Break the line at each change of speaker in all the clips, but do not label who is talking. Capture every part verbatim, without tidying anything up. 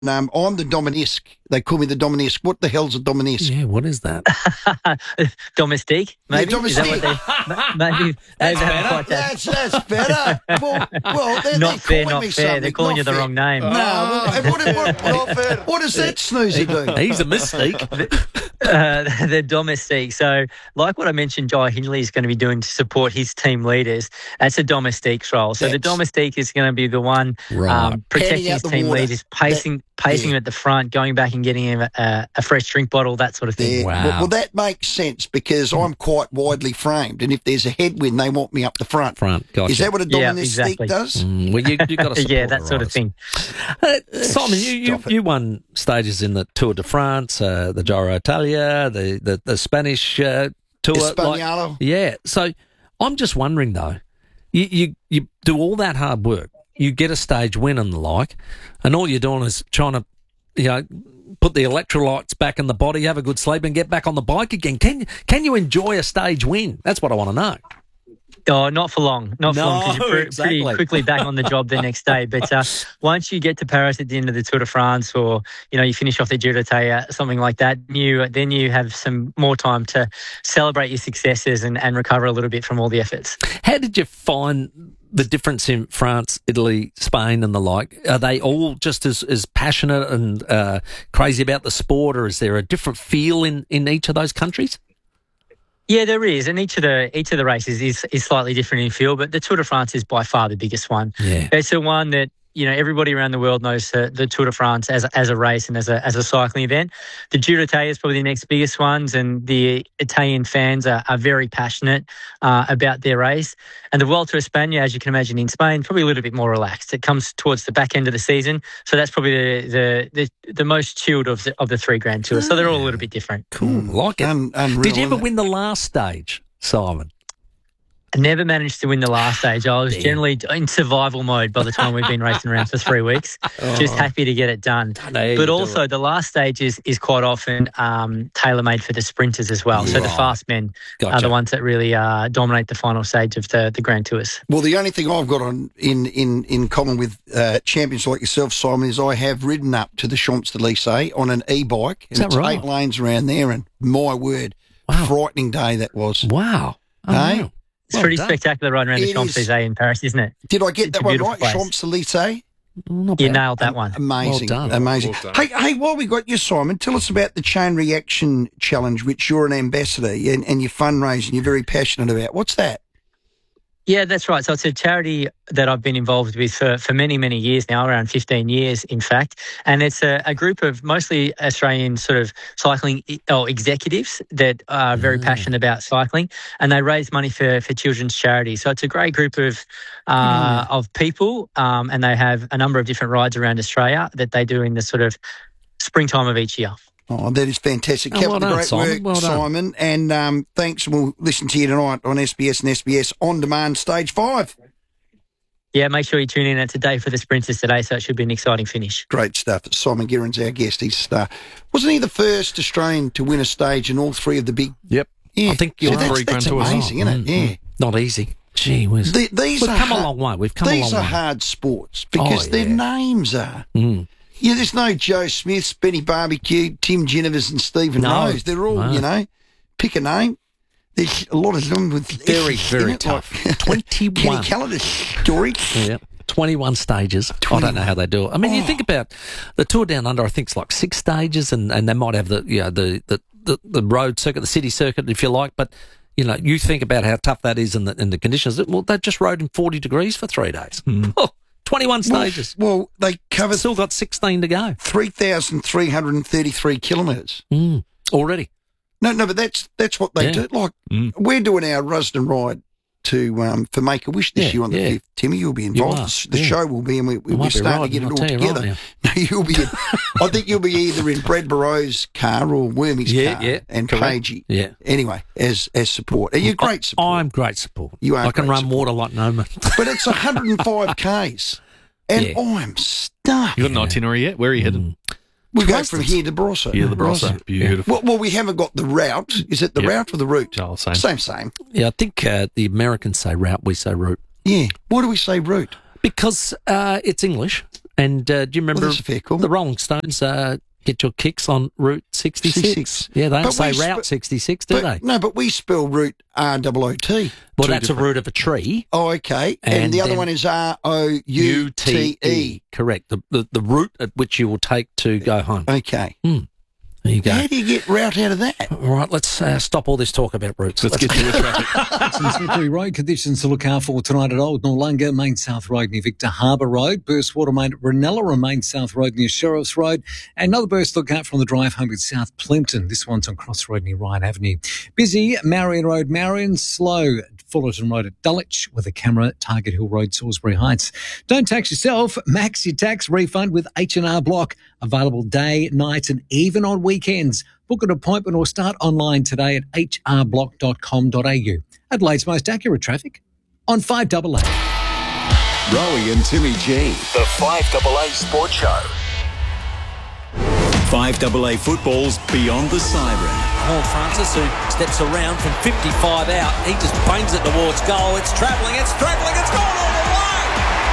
Um, I'm the Dominesque. They call me the Dominesque. What the hell's a Dominesque?
Yeah, what is that?
Domestique, maybe?
Yeah, domestique.
Is that what they, maybe
That's
they haven't
better.
quite that.
That's, that's better. Well, well they're,
Not
they're
fair,
calling
not
me
fair.
something.
They're calling
Not
you the
fair.
wrong name.
No, well, and what, what, what, what does that snoozer do?
He's a mystique.
Uh, they're domestique. So, like what I mentioned, Jai Hindley is going to be doing to support his team leaders. That's a domestique's role. So, the
That's-
domestique is going to be the one
Right.
um, protecting
Handing out
his
the
team
water.
leaders, pacing, pacing
yeah.
him at the front, going back and getting him a, a fresh drink bottle, that sort of thing.
Yeah.
Wow.
Well, well, that makes sense because I'm quite widely framed, and if there's a headwind, they want me up the front.
Front, gotcha.
Is that what a
Yeah,
Dominesque
exactly.
does?
Mm, well, you, you've got to support
Yeah, that
the
sort of
riders.
thing.
Uh, Simon, you, you,
Stop it.
you won stages in the Tour de France, uh, the Giro Italia, the, the, the Spanish uh, tour.
Espanol.
Yeah. So I'm just wondering, though, you, you, you do all that hard work, you get a stage win and the like, and all you're doing is trying to, you know, put the electrolytes back in the body, have a good sleep, and get back on the bike again. Can, can you enjoy a stage win? That's what I want to know.
Oh, not for long. Not for
No,
long because you're pre-
exactly.
pretty quickly back on the job the next day. But uh, once you get to Paris at the end of the Tour de France, or you know you finish off the Giro d'Italia, something like that, you then you have some more time to celebrate your successes and, and recover a little bit from all the efforts.
How did you find the difference in France, Italy, Spain, and the like? Are they all just as, as passionate and uh, crazy about the sport, or is there a different feel in, in each of those countries?
Yeah, there is, and each of the each of the races is is slightly different in feel. But the Tour de France is by far the biggest one.
Yeah.
It's the one that you know everybody around the world knows uh, the Tour de France as a, as a race and as a as a cycling event. The Giro d'Italia is probably the next biggest ones, and the Italian fans are, are very passionate uh, about their race. And the Vuelta a España, as you can imagine, in Spain, probably a little bit more relaxed. It comes towards the back end of the season, so that's probably the the the, the most chilled of the, of the three Grand Tours. So they're all a little bit different.
Cool. Like it.
Un- unreal,
Did you ever
isn't it?
win the last stage, Simon?
I never managed to win the last stage. I was
Damn.
generally in survival mode by the time we've been racing around for three weeks. Just happy to get it done.
know how you
But
do
also, the last stage is, is quite often um, tailor-made for the sprinters as well. So the
Right.
fast men are
Gotcha.
the ones that really uh, dominate the final stage of the, the Grand Tours.
Well, the only thing I've got on in, in, in common with uh, champions like yourself, Simon, is I have ridden up to the Champs-Élysées on an e-bike.
Is
And
that
it's
right?
eight lanes around there, and my word,
Wow.
frightening day that was.
Wow.
Hey?
Unreal.
It's
Well
pretty
done.
spectacular riding around
It
the
is.
Champs-Élysées in Paris, isn't it?
Did I get
It's
that
a
one
beautiful
right?
place.
Champs-Élysées?
Not
You
bad.
nailed that one.
Amazing.
Well done.
Amazing.
Well done.
Hey, hey, while we got you, Simon, tell us about the Chain Reaction Challenge, which you're an ambassador and, and you're fundraising, you're very passionate about. What's that?
Yeah, that's right. So it's a charity that I've been involved with for, for many, many years now, around fifteen years, in fact. And it's a, a group of mostly Australian sort of cycling or executives that are very passionate about cycling, and they raise money for, for children's charities. So it's a great group of uh, of people, um, and they have a number of different rides around Australia that they do in the sort of springtime of each year.
Oh, that is fantastic.
Oh,
Keep
well
up the
done,
great
Simon.
work,
Well done.
Simon. And um, thanks. We'll listen to you tonight on S B S and S B S On Demand Stage five.
Yeah, make sure you tune in. It's a day for the sprinters today, so it should be an exciting finish.
Great stuff. Simon Guerin's our guest. He's a star. Wasn't he the first Australian to win a stage in all three of the big...
Yep.
Yeah,
I think
so
you're
that's,
three
that's
Grand Tours.
amazing, isn't it?
Mm,
Yeah.
Not easy. Gee whiz.
The, these
We've
are
come a
hard-
long way. We've come a
These
long
are
way.
hard sports because
Oh,
their
yeah.
names are...
Mm.
Yeah, there's no Joe Smiths, Benny Barbecue, Tim Genevers and Stephen
No,
Rose. They're all,
no.
you know, pick a name. There's a lot of them with
Very,
S's in
very
it,
tough.
like Kenny
twenty-one.
Callender's story.
Yeah. twenty-one stages. I don't know how they do it. I mean, you
Oh.
think about the Tour Down Under, I think it's like six stages, and, and they might have the, you know, the, the, the, the road circuit, the city circuit, if you like, but, you know, you think about how tough that is in the, in the conditions. Well, they just rode in forty degrees for three days. Oh, twenty-one stages.
Well, well, they cover
Still got sixteen to go.
three thousand three hundred thirty-three kilometres.
Mm. Already.
No, no, but that's that's what they
Yeah.
do. Like,
Mm.
we're doing our Rusden ride to um, for Make a Wish this
Yeah,
year on the
yeah.
fifth. Timmy, you'll be
You
involved.
are,
The
yeah.
show will be, and we, we,
I
we're
might be
starting
riding,
to get
I'll
it all
tell you right
together.
now.
No, you'll be. In, I think you'll be either in Brad Burrows' car or Wormy's
Yeah,
car,
yeah,
and
correct.
Pagey.
Yeah.
Anyway, as as support, are you great support?
I'm great support.
You are
I can
great
run
support.
water like no man.
But it's one hundred five k's, and
Yeah.
I'm stuck.
You got an itinerary yet? Where are you headed?
We go
Close
from
to-
here to Barossa.
Yeah, the Barossa. Beautiful.
Well, well, we haven't got the route. Is it the
Yep.
route or the route?
Oh, same.
Same, same.
Yeah, I think uh, the Americans say route, we say route.
Yeah. Why do we say route?
Because uh, it's English, And uh, do you remember
Well, that's a fair call.
the Rolling Stones uh, get your kicks on Route sixty-six?
sixty-six.
Yeah, they don't
But
say
we
Route
sp-
sixty-six, do
But-
they?
No, but we spell root R O O T.
Well,
Two
that's a
different-
root of a tree.
Oh, okay. And,
And
the other
then
one is R O U T E.
Correct. The, the the route at which you will take to go home.
Okay.
There you go.
How do you get route out of that?
All right, let's uh, stop all this talk about routes.
Let's get to the traffic.
Some slippery road conditions to look out for tonight at Old Noarlunga, Main South Road near Victor Harbour Road, burst water main at Ranella, Main South Road near Sheriff's Road, and another burst look out from the drive home at South Plimpton. This one's on Cross Road near Ryan Avenue. Busy, Marion Road, Marion, slow, Fullerton Road at Dulwich with a camera, Target Hill Road, Salisbury Heights. Don't tax yourself. Max your tax refund with H and R Block. Available day, nights and even on weekends. Book an appointment or start online today at h r block dot com dot a u. Adelaide's most accurate traffic on five double A.
Rowie and Timmy G. The five double A Sports Show. five double A football's Beyond the Siren.
Hall Francis, who steps around from fifty-five out, he just bangs it towards goal. It's travelling, it's travelling, it's gone all the way.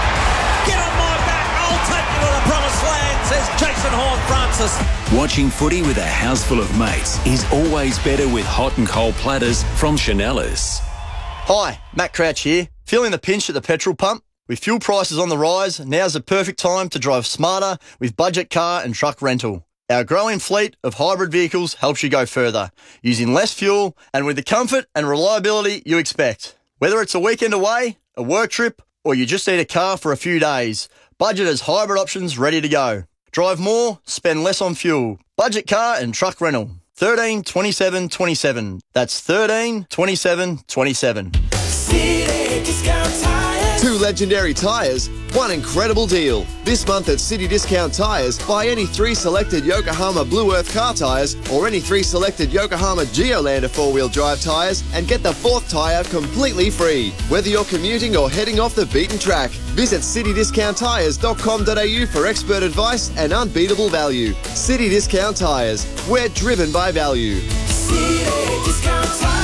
Get on my back, I'll take you to the promised land, says Jason Horn Francis.
Watching footy with a house full of mates is always better with hot and cold platters from Chanellas.
Hi, Matt Crouch here. Feeling the pinch at the petrol pump? With fuel prices on the rise, now's the perfect time to drive smarter with budget car and truck rental. Our growing fleet of hybrid vehicles helps you go further, using less fuel and with the comfort and reliability you expect. Whether it's a weekend away, a work trip, or you just need a car for a few days, Budget has hybrid options ready to go. Drive more, spend less on fuel. Budget car and truck rental. thirteen twenty-seven twenty-seven. That's thirteen twenty-seven twenty-seven.
City Discount Tires.
Two legendary tyres, one incredible deal. This month at City Discount Tyres, buy any three selected Yokohama Blue Earth car tyres or any three selected Yokohama Geolander four-wheel drive tyres and get the fourth tyre completely free. Whether you're commuting or heading off the beaten track, visit city discount tyres dot com dot a u for expert advice and unbeatable value. City Discount Tyres, we're driven by value.
City Discount Tires.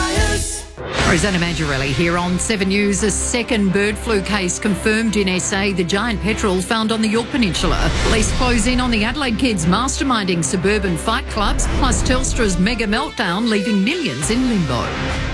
Rosanna Mangiarelli here on Seven News. A second bird flu case confirmed in S A. The giant petrel found on the York Peninsula. Police close in on the Adelaide kids masterminding suburban fight clubs, plus Telstra's mega meltdown leaving millions in limbo.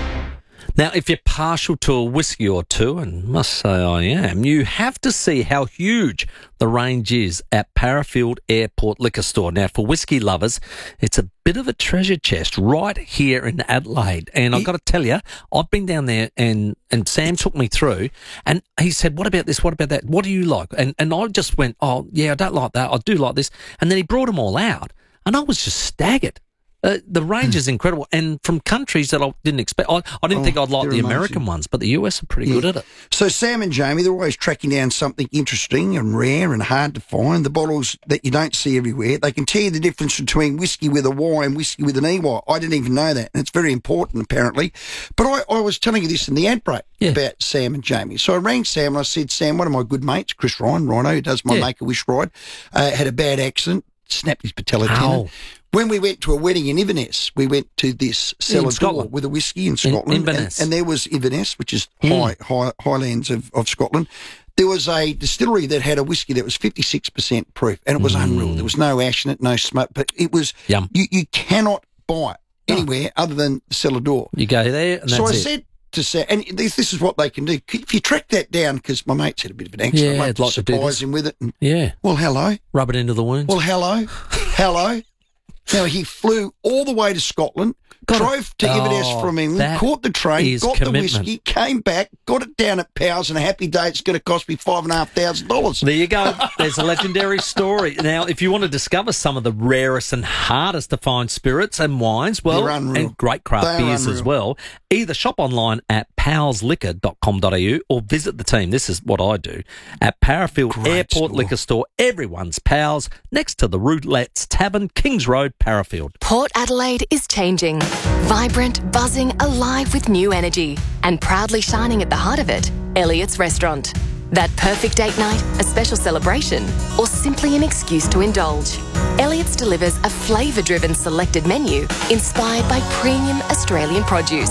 Now, if you're partial to a whiskey or two, and must say I am, you have to see how huge the range is at Parafield Airport Liquor Store. Now, for whiskey lovers, it's a bit of a treasure chest right here in Adelaide. And I've got to tell you, I've been down there and, and Sam took me through and he said, what about this? What about that? What do you like? And, and I just went, oh, yeah, I don't like that. I do like this. And then he brought them all out and I was just staggered. Uh, the range is incredible, and from countries that I didn't expect. I, I didn't
Oh,
think I'd like
they're
the American
amazing.
ones, but the U S are pretty
Yeah.
good at it.
So Sam and Jamie, they're always tracking down something interesting and rare and hard to find. The bottles that you don't see everywhere. They can tell you the difference between whiskey with a Y and whiskey with an E Y. I didn't even know that, and it's very important apparently. But I, I was telling you this in the ad break
Yeah.
about Sam and Jamie. So I rang Sam and I said, Sam, one of my good mates, Chris Ryan, Rhino, who does my
Yeah.
Make-A-Wish ride, uh, had a bad accident, snapped his patella
Ow.
tendon. When we went to a wedding in Inverness, we went to this cellar door
Scotland.
with a whiskey in
In-
Scotland.
Inverness.
And, and there was Inverness, which is
Mm.
high, high highlands of, of Scotland. There was a distillery that had a whiskey that was fifty-six percent proof, and it was
Mm.
unreal. There was no ash in it, no smoke, but it was,
Yum.
you, you cannot buy it anywhere other than the cellar door.
You go there, and that's
So I
it.
said to Sam, and this, this is what they can do. If you track that down, because my mate's had a bit of an accident,
Yeah,
I'd
I'd like to do
surprise
this.
him with it. And,
Yeah,
well, hello.
rub it into the wounds.
Well, hello. hello. Now, he flew all the way to Scotland,
Got it.
drove to Inverness
Oh,
from England,
that
caught the train,
is
got
commitment.
the whiskey, came back, got it down at Powers, and a happy day. It's going to cost me five and a half thousand dollars.
There you go. There's a legendary story. Now, if you want to discover some of the rarest and hardest to find spirits and wines, well,
They're unreal.
and great craft
They're
beers as
unreal.
well, either shop online at powers liquor dot com dot a u or visit the team. This is what I do at Parafield
Great
Airport
store.
Liquor Store. Everyone's pals next to the Roulette's Tavern, Kings Road, Parafield.
Port Adelaide is changing. Vibrant, buzzing, alive with new energy. And proudly shining at the heart of it, Elliott's Restaurant. That perfect date night, a special celebration, or simply an excuse to indulge. Elliott's delivers a flavour-driven selected menu inspired by premium Australian produce.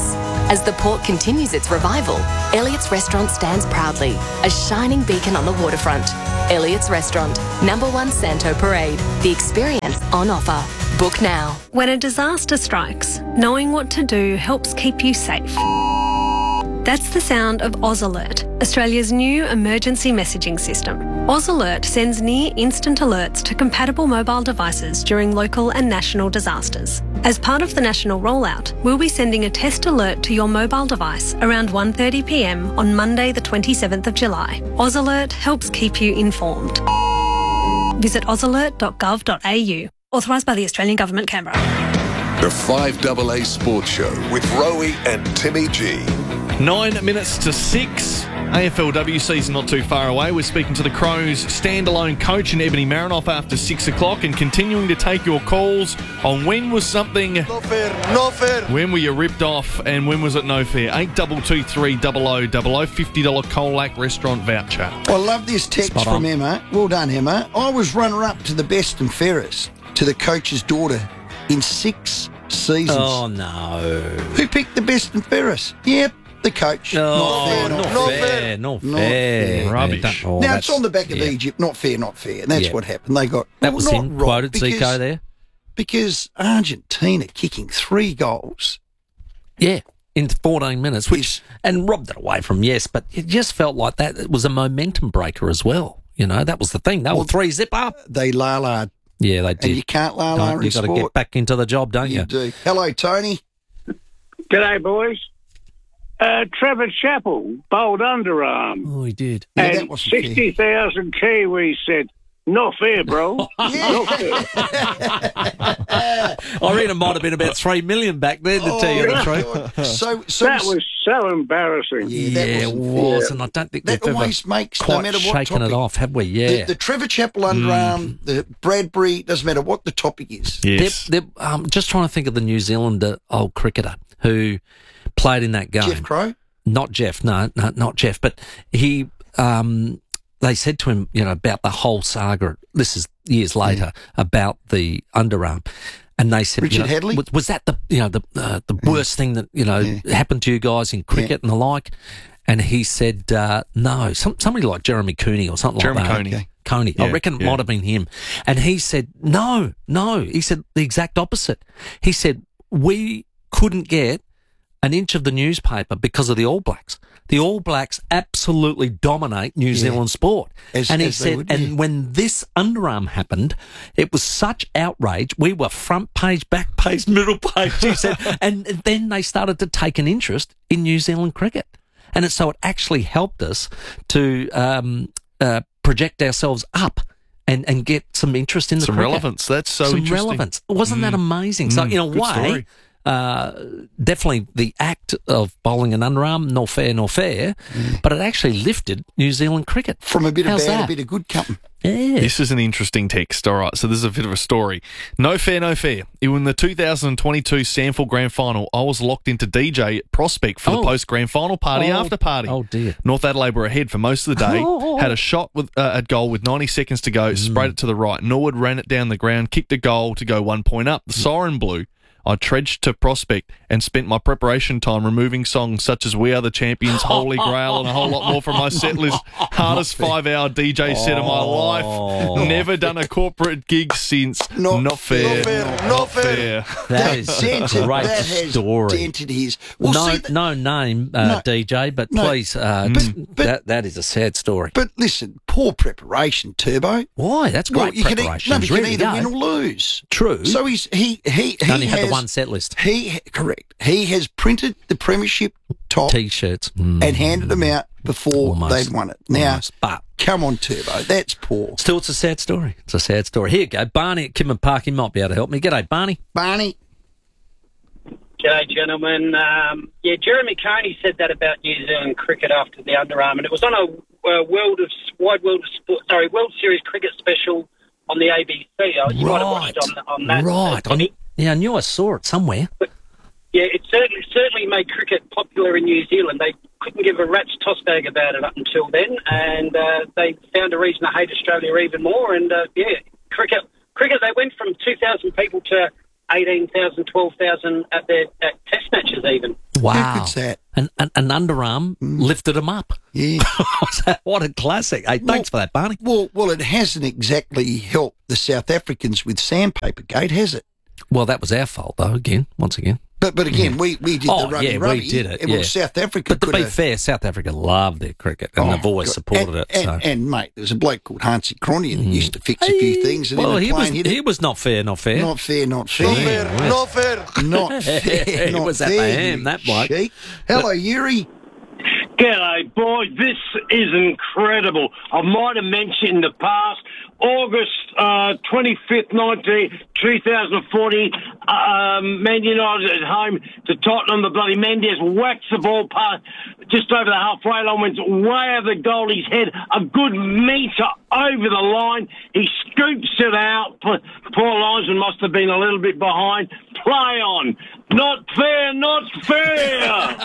As the port continues its revival, Elliott's Restaurant stands proudly, a shining beacon on the waterfront. Elliott's Restaurant, number one Santo Parade. The experience on offer. Book now.
When a disaster strikes, knowing what to do helps keep you safe. That's the sound of Oz Alert, Australia's new emergency messaging system. Oz Alert sends near-instant alerts to compatible mobile devices during local and national disasters. As part of the national rollout, we'll be sending a test alert to your mobile device around one thirty p m on Monday the twenty-seventh of July. Oz Alert helps keep you informed. Visit oz alert dot gov dot a u. Authorised by the Australian Government, Canberra.
The five A A Sports Show with Rowie and Timmy G.
Nine minutes to six. A F L W season not too far away. We're speaking to the Crows standalone coach in Ebony Marinoff after six o'clock and continuing to take your calls on when was something...
No fair, no fair.
When were you ripped off and when was it no fair? eight two two three double oh double oh, fifty dollars Colac restaurant voucher.
I love this text
Spot
from
on.
Emma. Well done, Emma. I was runner-up to the best and fairest to the coach's daughter in six seasons.
Oh, no.
Who picked the best and fairest? Yep, the coach.
No,
not fair,
not,
not,
fair,
fair.
not
Not
fair.
fair.
Rubbish.
Yeah, don't- oh,
now, it's
that's-
on the back of
yeah.
Egypt, not fair, not fair. And that's
Yeah.
what happened. They got...
That
well,
was
not
him,
robbed
quoted
because,
Zico there.
Because Argentina kicking three goals...
Yeah, in fourteen minutes, which and robbed it away from yes, but it just felt like that it was a momentum breaker as well. You know, that was the thing. They were
Well,
three zip up.
They la-la.
Yeah, they did.
And you can't la-la in
You've got to
sport.
get back into the job, don't you?
You do. Hello, Tony.
G'day, boys. Uh, Trevor Chappell bowled underarm.
Oh, he did.
Yeah, that
and
wasn't fair.
sixty thousand Kiwis said, not fair, bro. Not fair.
I reckon it might have been about three million back then, to tell you the truth.
Oh, So, so
That was so embarrassing.
Yeah, that
Yeah, it
wasn't
was,
fair.
and I don't think
That
they've ever
always makes, no
quite
matter what
shaken
topic.
it off, have we? Yeah.
The, the Trevor Chappell underarm, the Bradbury, doesn't matter what the topic is.
Yes.
They're, they're, um, just trying to think of the New Zealander old cricketer who played in that game.
Jeff Crow?
Not Jeff, no, no, not Jeff, but he, um, they said to him, you know, about the whole saga, this is years later, about the underarm. And they said,
Richard
you know,
Hadley?
was, was that the, you know, the, uh, the worst thing that, you know, happened to you guys in cricket and the like? And he said, uh, no, some, somebody like Jeremy Cooney or something
Jeremy
like that.
Coney.
Okay. Coney.
Yeah,
I reckon it
yeah.
might have been him. And he said, no, no. He said the exact opposite. He said, we couldn't get an inch of the newspaper because of the All Blacks. The All Blacks absolutely dominate New Zealand sport.
As-
and he
as they
said,
would,
and
yeah.
when this underarm happened, it was such outrage. We were front page, back page, middle page, he said. And then they started to take an interest in New Zealand cricket. And it, so it actually helped us to um, uh, project ourselves up and, and get some interest in the
Some
cricket.
relevance. That's so
some
interesting.
relevance. Wasn't that
Mm.
amazing? So
Mm,
in a
good
way,
story.
uh, definitely the act of bowling an underarm, nor fair nor fair, but it actually lifted New Zealand cricket.
From a bit
How's
of bad,
that?
a bit of good coming.
Yeah.
This is an interesting text. All right, so this is a bit of a story. No fair, no fair. In the two thousand twenty-two Sandford Grand Final, I was locked into D J at Prospect for
Oh.
the post-Grand Final party
Oh.
after party.
Oh, dear.
North Adelaide were ahead for most of the day,
Oh.
had a shot with, uh, at goal with ninety seconds to go, sprayed it to the right. Norwood ran it down the ground, kicked a goal to go one point up. The siren blew. I trudged to Prospect and spent my preparation time removing songs such as We Are the Champions, Holy Grail, and a whole lot more from my set list. Hardest five-hour D J set of my life. Never done a corporate gig since.
Not,
Not fair.
Not fair. Not fair.
That is a
dented,
great
that has
story.
dented his. Well,
no,
see, th-
no name, uh,
No.
D J, but
No.
please, uh,
But- but-
that that is a sad story.
but listen, poor preparation, Turbo.
Why? That's great
Well, you can, e-
preparation.
no, but you can
Ready
either
to
win
go.
or lose.
True.
So he's he he he
Only
has
had the one set list.
he correct. He has printed the premiership top
T-shirts. Mm.
and handed them out before
Almost.
they'd won it. Now,
Almost. But
come on, Turbo, that's poor.
still, it's a sad story. It's a sad story. Here you go. Barney at Kidman Park. He might be able to help me. G'day, Barney.
Barney.
G'day, gentlemen. Um, yeah, Jeremy Coney said that about New Zealand cricket after the underarm, and it was on a uh, World of Wide World of Sport, sorry, World Series cricket special on the A B C. I you might have watched on, on that.
Right. I knew, yeah, I knew I saw it somewhere.
Yeah, it certainly certainly made cricket popular in New Zealand. They couldn't give a rat's toss bag about it up until then, and uh, they found a reason to hate Australia even more. And uh, yeah, cricket cricket they went from two thousand people to eighteen thousand, twelve thousand at their at test matches even.
Wow.
How good's that?
And an, an underarm lifted him up.
Yeah.
What a classic. Hey, thanks for that, Barney.
Well, well, it hasn't exactly helped the South Africans with Sandpaper Gate, has it?
Well, that was our fault, though, again, once again.
But but again,
Yeah.
we, we did
Oh,
the rugby
yeah,
rugby.
we did it,
Well,
yeah.
South Africa
But to
could
be
have...
fair, South Africa loved their cricket, and
Oh,
they've always
God.
supported
and,
it.
And,
So.
and, mate, there was a bloke called Hansi Cronje that used to fix a few things. And
well,
then
he
the
was,
plane hit it.
he was not fair, not fair.
Not fair, not fair.
Not fair, not
fair.
Not fair,
He
not
was at
fair,
the ham,
you
that bloke.
sheep. Hello, Yuri.
G'day, boys. This is incredible. I might have mentioned in the past, August uh, twenty-fifth, nineteen, twenty forty, um, Man United at home to Tottenham. The bloody Mendes whacks the ball past just over the halfway line, went way over the goalie's head, a good metre over the line. He scoops it out. Poor linesman must have been a little bit behind. Play on. Not fair, not fair.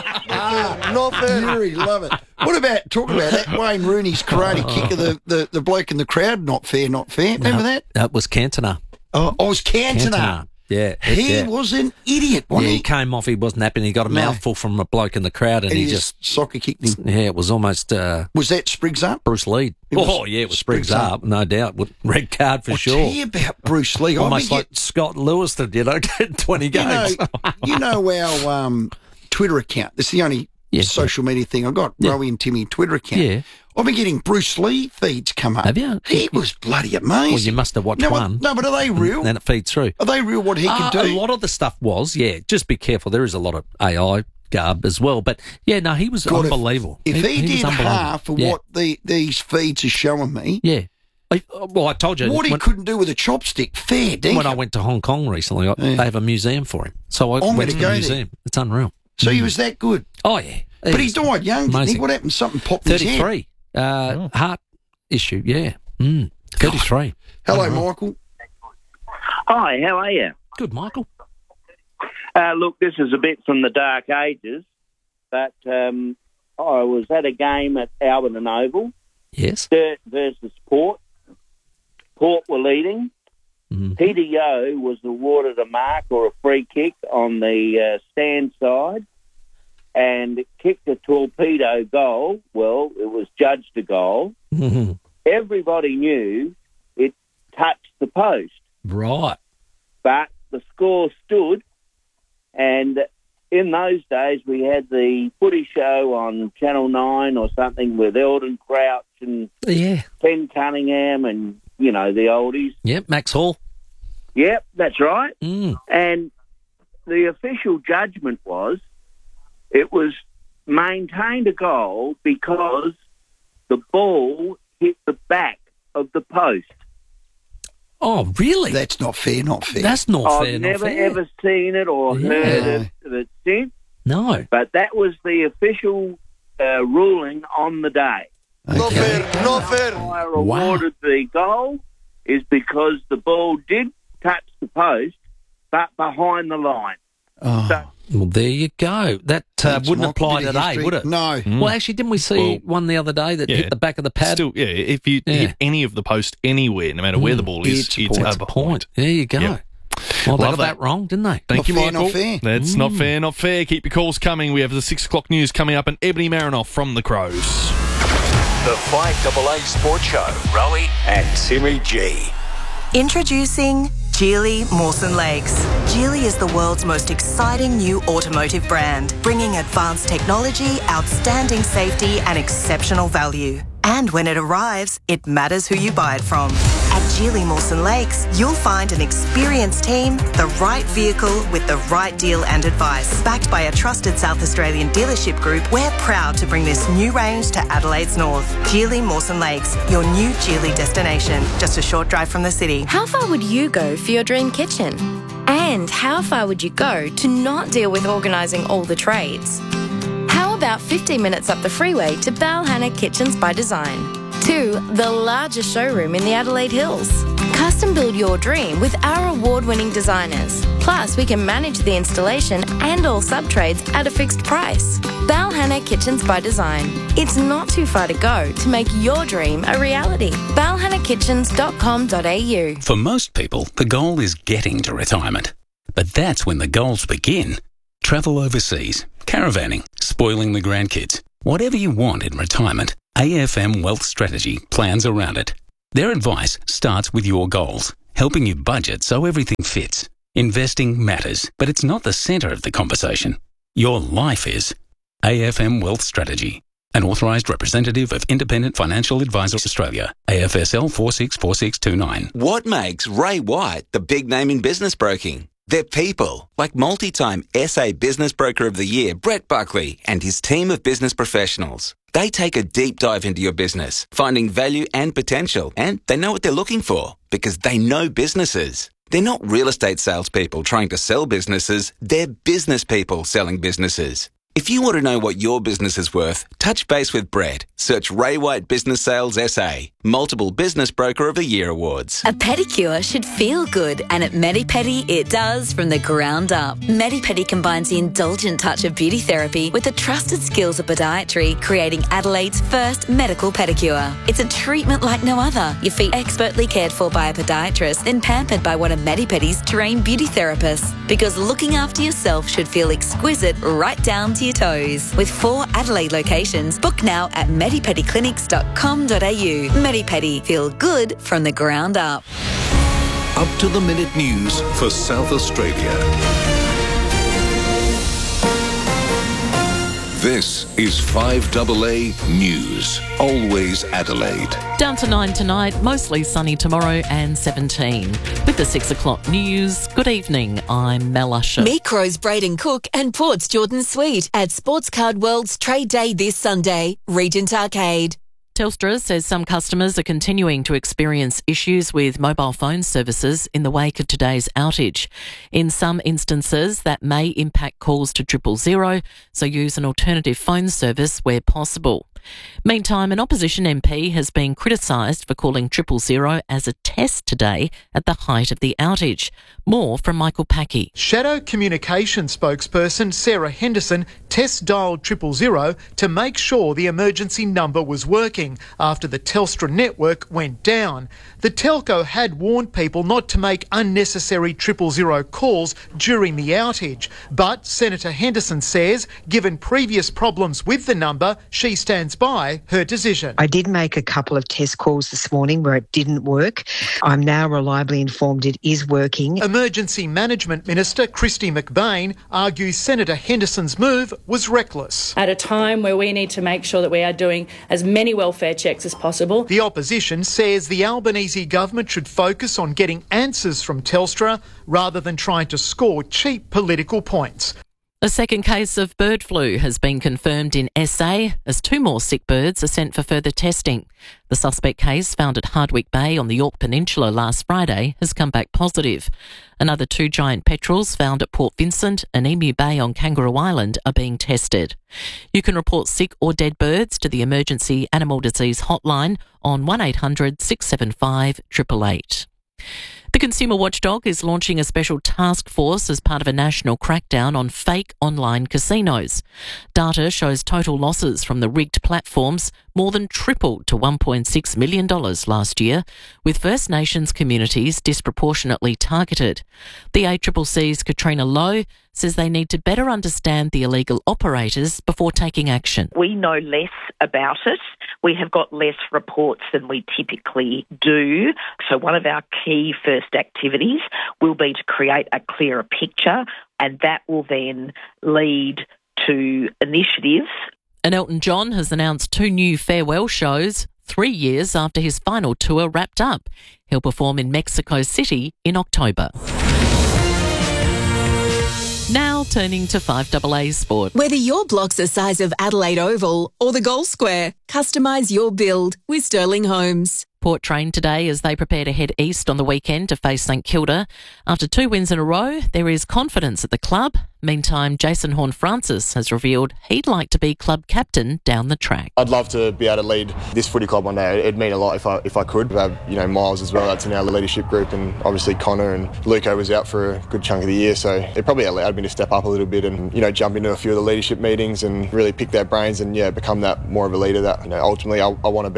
Not fair. Yuri, love it. What about, talk about that, Wayne Rooney's karate kick of the, the, the bloke in the crowd? Not fair, not fair. Remember
No,
that?
That was Cantona.
Oh, I was Cantona.
Yeah.
He
yeah.
was an idiot, wasn't
Yeah,
he?
he came off, he wasn't happy, and he got a
No.
mouthful from a bloke in the crowd, and,
And
he,
he
just,
just soccer kicked him.
yeah, it was almost uh,
Was that Spriggs up?
Bruce Lee.
It was
Oh, yeah, it was Spriggs,
Spriggs
up,
up.
no doubt. With red card for
I
sure.
tell you about Bruce Lee.
Almost
I
like Scott Lewis did, you know, get twenty
you know,
games.
you know our um, Twitter account. It's the only
Yes,
social media thing I've got.
Yeah.
Rowie and Timmy Twitter account.
Yeah.
I've been getting Bruce Lee feeds come up.
Have you?
He was bloody amazing.
Well, you must have watched
no, but-
one.
No, but are they real?
Then it feeds through.
Are they real what he
Uh,
can do?
A lot of the stuff was, yeah. Just be careful. There is a lot of A I garb as well. But, yeah, no, he was
God, if-
unbelievable.
If he,
was
did
unbelievable.
half of
Yeah.
what the, these feeds are showing me,
Yeah. I, well, I told you.
what he
when,
couldn't do with a chopstick, fair dinkum.
when I went to Hong Kong recently, I,
Yeah.
they have a museum for him. So I
I'm
went
gonna
to
go
the
there.
museum. It's unreal.
So he was that good.
Oh, yeah.
But he died young, didn't he?
Amazing.
What happened? Something popped in his head.
thirty-three. Uh, Heart issue, yeah. Mm, thirty-three.
Hello, Michael.
Hi, how are you?
Good, Michael.
Uh, look, this is a bit from the dark ages, but um, I was at a game at Alberton Oval.
Yes.
Sturt versus Port. Port were leading.
Mm-hmm.
Peter Yeo was awarded a mark or a free kick on the uh, stand side and kicked a torpedo goal. Well, it was judged a goal.
Mm-hmm.
Everybody knew it touched the post.
Right.
But the score stood, and in those days we had the footy show on Channel nine or something with Eldon Crouch and
Yeah.
Ken Cunningham and, you know, the oldies.
Yep, Max Hall.
Yep, that's right.
Mm.
And the official judgment was it was maintained a goal because the ball hit the back of the post.
Oh, really?
That's not fair, not fair.
That's not
I've
fair,
never
not fair.
ever seen it or
Yeah.
heard of it since,
No.
but that was the official uh, ruling on the day.
Not fair, not fair.
Umpire awarded the goal is because the ball did touch the post, but behind the line.
Oh.
So,
Well, there you go. That uh,
That's
wouldn't
Michael,
apply
bit of
today,
history.
would it?
No.
Mm.
Well, actually, didn't we see
Well,
one the other day that
yeah.
hit the back of the pad?
Still, yeah, if you
Yeah.
hit any of the post anywhere, no matter where the ball is,
It's a
it's,
point.
over
That's a point. There you go.
Yeah.
Well, they
Love
got that
that.
wrong, didn't they?
Thank
Not
you,
fair,
Michael.
not fair.
That's
Mm.
not fair, not fair. Keep your calls coming. We have the six o'clock news coming up and Ebony Marinoff from the Crows.
The five A A Sports Show. Rowie and Timmy G.
Introducing Geely Mawson Lakes. Geely is the world's most exciting new automotive brand, bringing advanced technology, outstanding safety, and exceptional value. And when it arrives, it matters who you buy it from. At Geely Mawson Lakes, you'll find an experienced team, the right vehicle with the right deal and advice. Backed by a trusted South Australian dealership group, we're proud to bring this new range to Adelaide's north. Geely Mawson Lakes, your new Geely destination, just a short drive from the city.
How far would you go for your dream kitchen? And how far would you go to not deal with organising all the trades? How about fifteen minutes up the freeway to Balhanna Kitchens by Design? To the largest showroom in the Adelaide Hills. Custom build your dream with our award-winning designers. Plus, we can manage the installation and all sub-trades at a fixed price. Balhanna Kitchens by Design. It's not too far to go to make your dream a reality. balhanna kitchens dot com dot a u.
For most people, the goal is getting to retirement. But that's when the goals begin. Travel overseas, caravanning, spoiling the grandkids. Whatever you want in retirement, A F M Wealth Strategy plans around it. Their advice starts with your goals, helping you budget so everything fits. Investing matters, but it's not the centre of the conversation. Your life is. A F M Wealth Strategy. An authorised representative of Independent Financial Advisors Australia. A F S L four six four six two nine.
What makes Ray White the big name in business broking? They're people, like multi-time S A Business Broker of the Year, Brett Buckley, and his team of business professionals. They take a deep dive into your business, finding value and potential, and they know what they're looking for, because they know businesses. They're not real estate salespeople trying to sell businesses, they're business people selling businesses. If you want to know what your business is worth, touch base with Brett. Search Ray White Business Sales S A. Multiple Business Broker of the Year awards.
A pedicure should feel good, and at Medipedi it does from the ground up. Medipedi combines the indulgent touch of beauty therapy with the trusted skills of podiatry, creating Adelaide's first medical pedicure. It's a treatment like no other. Your feet expertly cared for by a podiatrist, then pampered by one of Medipedi's trained beauty therapists. Because looking after yourself should feel exquisite right down to your toes. With four Adelaide locations, book now at medipedi clinics dot com dot a u. Medipedi, feel good from the ground up.
Up to the minute news for South Australia. This is five A A News. Always Adelaide.
Down to nine tonight, mostly sunny tomorrow and seventeen. With the six o'clock news, good evening, I'm Mel Usher.
Micros Braden Cook and Ports Jordan Sweet at Sports Card World's Trade Day this Sunday, Regent Arcade.
Telstra says some customers are continuing to experience issues with mobile phone services in the wake of today's outage. In some instances, that may impact calls to triple zero, so use an alternative phone service where possible. Meantime, an opposition M P has been criticised for calling triple zero as a test today at the height of the outage. More from Michael Packey.
Shadow Communication spokesperson Sarah Henderson test dialed triple zero to make sure the emergency number was working after the Telstra network went down. The telco had warned people not to make unnecessary triple zero calls during the outage, but Senator Henderson says, given previous problems with the number, she stands by her decision.
I did make a couple of test calls this morning where it didn't work. I'm now reliably informed it is working.
Emergency Management Minister Christy McBain argues Senator Henderson's move was reckless.
At a time where we need to make sure that we are doing as many welfare checks as possible.
The opposition says the Albanese government should focus on getting answers from Telstra rather than trying to score cheap political points.
A second case of bird flu has been confirmed in S A as two more sick birds are sent for further testing. The suspect case, found at Hardwick Bay on the Yorke Peninsula last Friday, has come back positive. Another two giant petrels found at Port Vincent and Emu Bay on Kangaroo Island are being tested. You can report sick or dead birds to the Emergency Animal Disease Hotline on one eight hundred six seven five eight eight eight. The Consumer Watchdog is launching a special task force as part of a national crackdown on fake online casinos. Data shows total losses from the rigged platforms more than tripled to one point six million dollars last year, with First Nations communities disproportionately targeted. The A C C C's Katrina Lowe says they need to better understand the illegal operators before taking action.
We know less about it. We have got less reports than we typically do. So one of our key first activities will be to create a clearer picture, and that will then lead to initiatives.
And Elton John has announced two new farewell shows three years after his final tour wrapped up. He'll perform in Mexico City in October. Now turning to five A A Sport.
Whether your block's the size of Adelaide Oval or the Gold Square, customise your build with Sterling Homes.
Port trained today as they prepare to head east on the weekend to face St Kilda. After two wins in a row, there is confidence at the club. Meantime, Jason Horne-Francis has revealed he'd like to be club captain down the track.
I'd love to be able to lead this footy club one day. It'd mean a lot if I if I could. We have, you know, Miles as well, that's in our leadership group, and obviously Connor and Luco was out for a good chunk of the year, so it probably allowed me to step up a little bit and, you know, jump into a few of the leadership meetings and really pick their brains and, yeah, become that more of a leader that, you know, ultimately I, I want to be.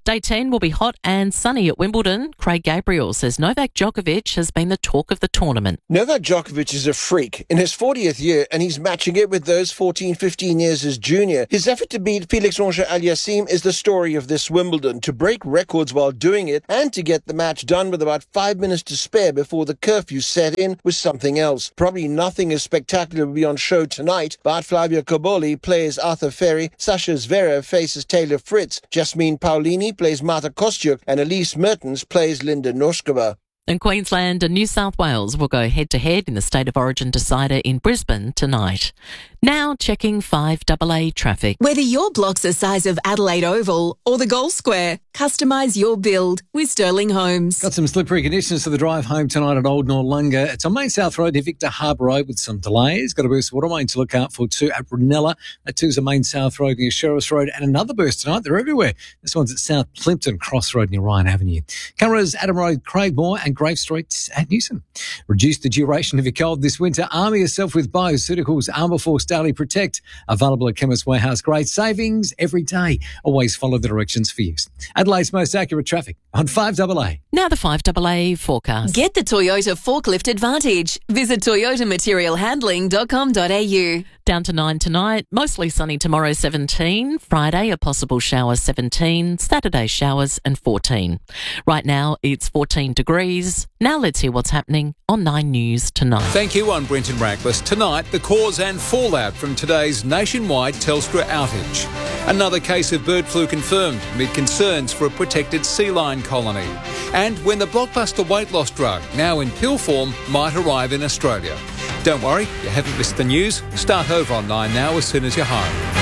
Day ten will be hot and sunny at Wimbledon. Craig Gabriel says Novak Djokovic has been the talk of the tournament.
Novak Djokovic is a freak. In his fortieth year, and he's matching it with those fourteen, fifteen years as junior. His effort to beat Felix Auger-Aliassime is the story of this Wimbledon, to break records while doing it and to get the match done with about five minutes to spare before the curfew set in was something else. Probably nothing as spectacular will be on show tonight, but Flavio Cobolli plays Arthur Ferry, Sasha Zverev faces Taylor Fritz, Jasmine Paolini plays Marta Kostyuk, and Elise Mertens plays Linda Noskova.
And Queensland and New South Wales will go head-to-head in the State of Origin decider in Brisbane tonight. Now checking five A A traffic.
Whether your block's the size of Adelaide Oval or the Gold Square, customise your build with Sterling Homes.
Got some slippery conditions for the drive home tonight at Old Noarlunga. It's on Main South Road near Victor Harbour Road with some delays. Got a burst of water main to look out for too at Brunella. That too's on Main South Road near Sheriffs Road, and another burst tonight. They're everywhere. This one's at South Plimpton Cross Road near Ryan Avenue. Cameras Adam Road, Craigmore and Grave Street at Newson. Reduce the duration of your cold this winter. Army yourself with Bioceuticals Armour Force Daily Protect. Available at Chemist Warehouse. Great savings every day. Always follow the directions for use. Adelaide's most accurate traffic on five A A.
Now the five A A forecast.
Get the Toyota Forklift Advantage. Visit toyota material handling dot com dot a u.
Down to nine tonight, mostly sunny tomorrow seventeen, Friday a possible shower seventeen, Saturday showers and fourteen. Right now it's fourteen degrees. Now let's hear what's happening on Nine News tonight.
Thank you, I'm Brenton Rackless. Tonight, the cause and fallout from today's nationwide Telstra outage. Another case of bird flu confirmed amid concerns for a protected sea lion colony. And when the blockbuster weight loss drug, now in pill form, might arrive in Australia. Don't worry, you haven't missed the news. Start over on Nine Now as soon as you're home.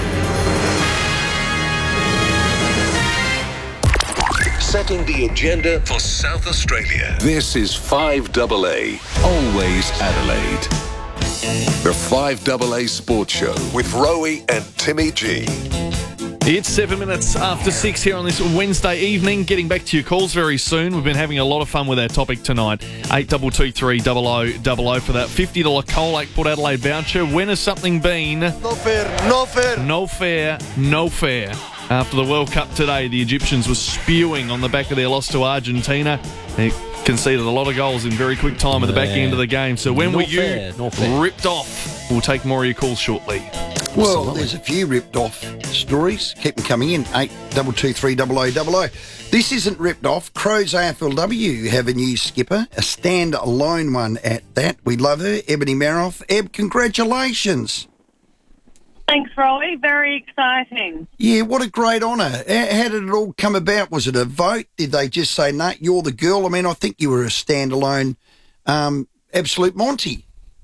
Setting the agenda for South Australia. This is five A A, always Adelaide. The five A A Sports Show with Rowie and Timmy G.
It's seven minutes after six here on this Wednesday evening. Getting back to your calls very soon. We've been having a lot of fun with our topic tonight. eight two two three double oh double oh for that fifty dollars Colac Port Adelaide voucher. When has something been?
No fair, no fair.
No fair, no fair. After the World Cup today, the Egyptians were spewing on the back of their loss to Argentina. They conceded a lot of goals in very quick time at the back
Yeah.
end of the game. So when
No
were you
fair, no fair.
ripped off? We'll take more of your calls shortly.
Well,
Absolutely.
there's a few ripped off stories. Keep them coming in. eight two two three double oh double oh. This isn't ripped off. Crows A F L W have a new skipper, a stand-alone one at that. We love her, Ebony Maroff. Eb, congratulations.
Thanks, Rowie. Very exciting.
Yeah, what a great honour. How, how did it all come about? Was it a vote? Did they just say, no, you're the girl? I mean, I think you were a standalone um, absolute Monty.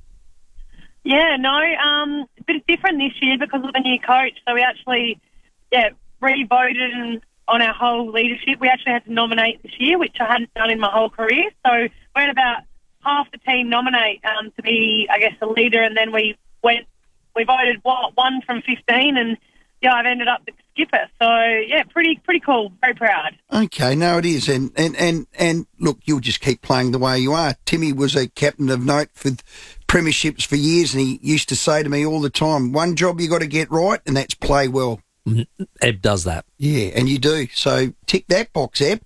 Yeah, no, um, a bit different this year because of the new coach. So we actually, yeah, re-voted and on our whole leadership. We actually had to nominate this year, which I hadn't done in my whole career. So we had about half the team nominate um, to be, I guess, the leader, and then we went, we voted what one from fifteen, and yeah, I've ended up the skipper. So yeah, pretty pretty cool. Very proud.
Okay, no, it is. And, and, and, and look, you'll just keep playing the way you are. Timmy was a captain of note for premierships for years, and he used to say to me all the time, one job you got to get right, and that's play well.
Eb does that.
Yeah, and you do. So tick that box, Eb.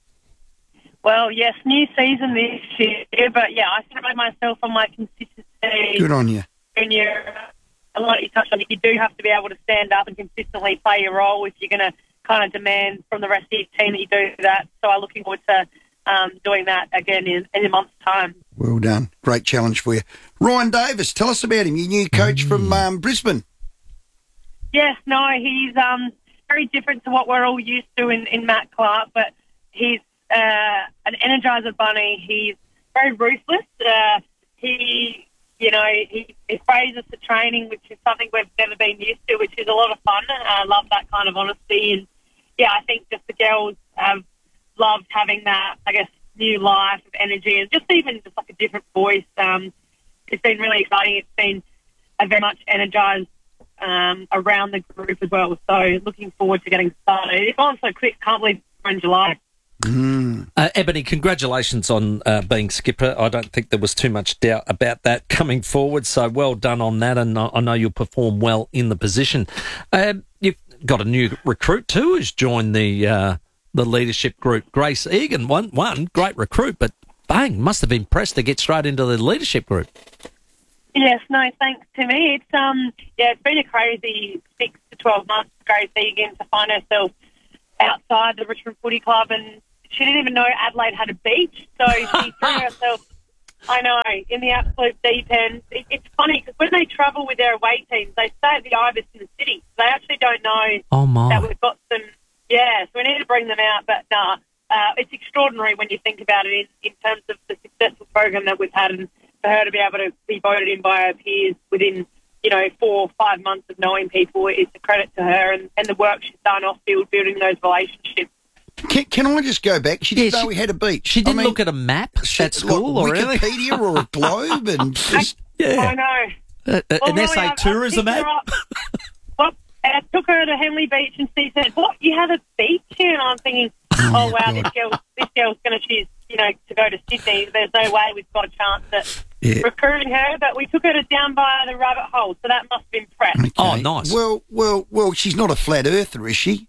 Well, yes, new season this year, but yeah, I pride myself on my consistency.
Good on you.
And you're, a lot you touched on, you do have to be able to stand up and consistently play your role if you're going to kind of demand from the rest of your team that you do that. So I'm looking forward to um, doing that again in, in a month's time.
Well done. Great challenge for you. Ryan Davis, tell us about him, your new coach mm. from um, Brisbane.
Yes, no, he's um, very different to what we're all used to in, in Matt Clark, but he's uh, an energizer bunny. He's very ruthless. Uh, he, you know, he, he praises the training, which is something we've never been used to, which is a lot of fun. I love that kind of honesty. And, yeah, I think just the girls have loved having that, I guess, new life of energy and just even just like a different voice. Um, it's been really exciting. It's been a very much energised um, around the group as well. So looking forward to getting started. It's gone so quick. Can't believe we're in July.
Mm. Uh, Ebony, congratulations on uh, being skipper. I don't think there was too much doubt about that coming forward. So well done on that, and I know you'll perform well in the position. Uh, you've got a new recruit too who's joined the uh, the leadership group. Grace Egan, one one great recruit, but bang, must have impressed to get straight into the leadership group.
Yes, no, thanks to me. It's um, yeah, it's been a crazy six to twelve months for Grace Egan to find herself outside the Richmond Footy Club, and she didn't even know Adelaide had a beach, so she threw herself. I know, in the absolute deep end. It, it's funny because when they travel with their away teams, they stay at the Ibis in the city. They actually don't know
oh my.
that we've got some. Yeah, so we need to bring them out. But nah, uh, it's extraordinary when you think about it in, in terms of the successful program that we've had, and for her to be able to be voted in by her peers within, you know, four or five months of knowing people, it's a credit to her and, and the work she's done off field building those relationships.
Can, can I just go back? She didn't
Yeah,
know
she-
we had a beach.
She didn't
I mean,
look at a map
she-
at school
like
or anything.
Wikipedia or a globe and just,
Yeah.
I know.
Uh, uh,
Well,
an
really,
S A
I've- I've
tourism
picked
app?
her up. Well, I took her to Henley Beach and she said, "What? You have a beach here?" And I'm thinking, "Oh wow, this girl, this girl's going to choose, you know, to go to Sydney. There's no way we've got a chance at
Yeah.
recruiting her." But we took her to down by the rabbit hole, so that must have impressed.
Oh, nice.
Well, well, well, she's not a flat earther, is she?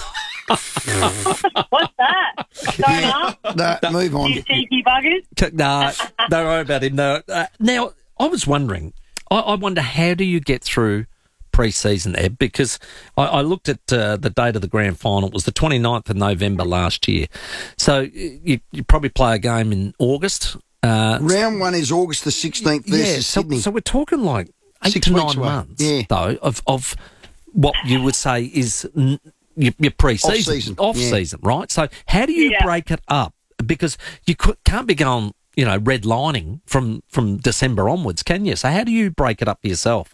What's that? Going on?
No, move on.
You cheeky buggers.
Nah, don't worry about him. No. Uh, now, I was wondering, I, I wonder how do you get through pre-season, Eb? Because I, I looked at uh, the date of the grand final. It was the twenty-ninth of November last year. So you, you probably play a game in August. Uh,
Round one is August the sixteenth versus
yeah, so,
Sydney.
so we're talking like eight
Six
to
weeks
nine
away.
months,
Yeah.
though, of, of what you would say is n- your, your pre-season,
Off-season,
off-season, right? So how do you
Yeah.
break it up? Because you could, can't be going, you know, redlining from, from December onwards, can you? So how do you break it up for yourself?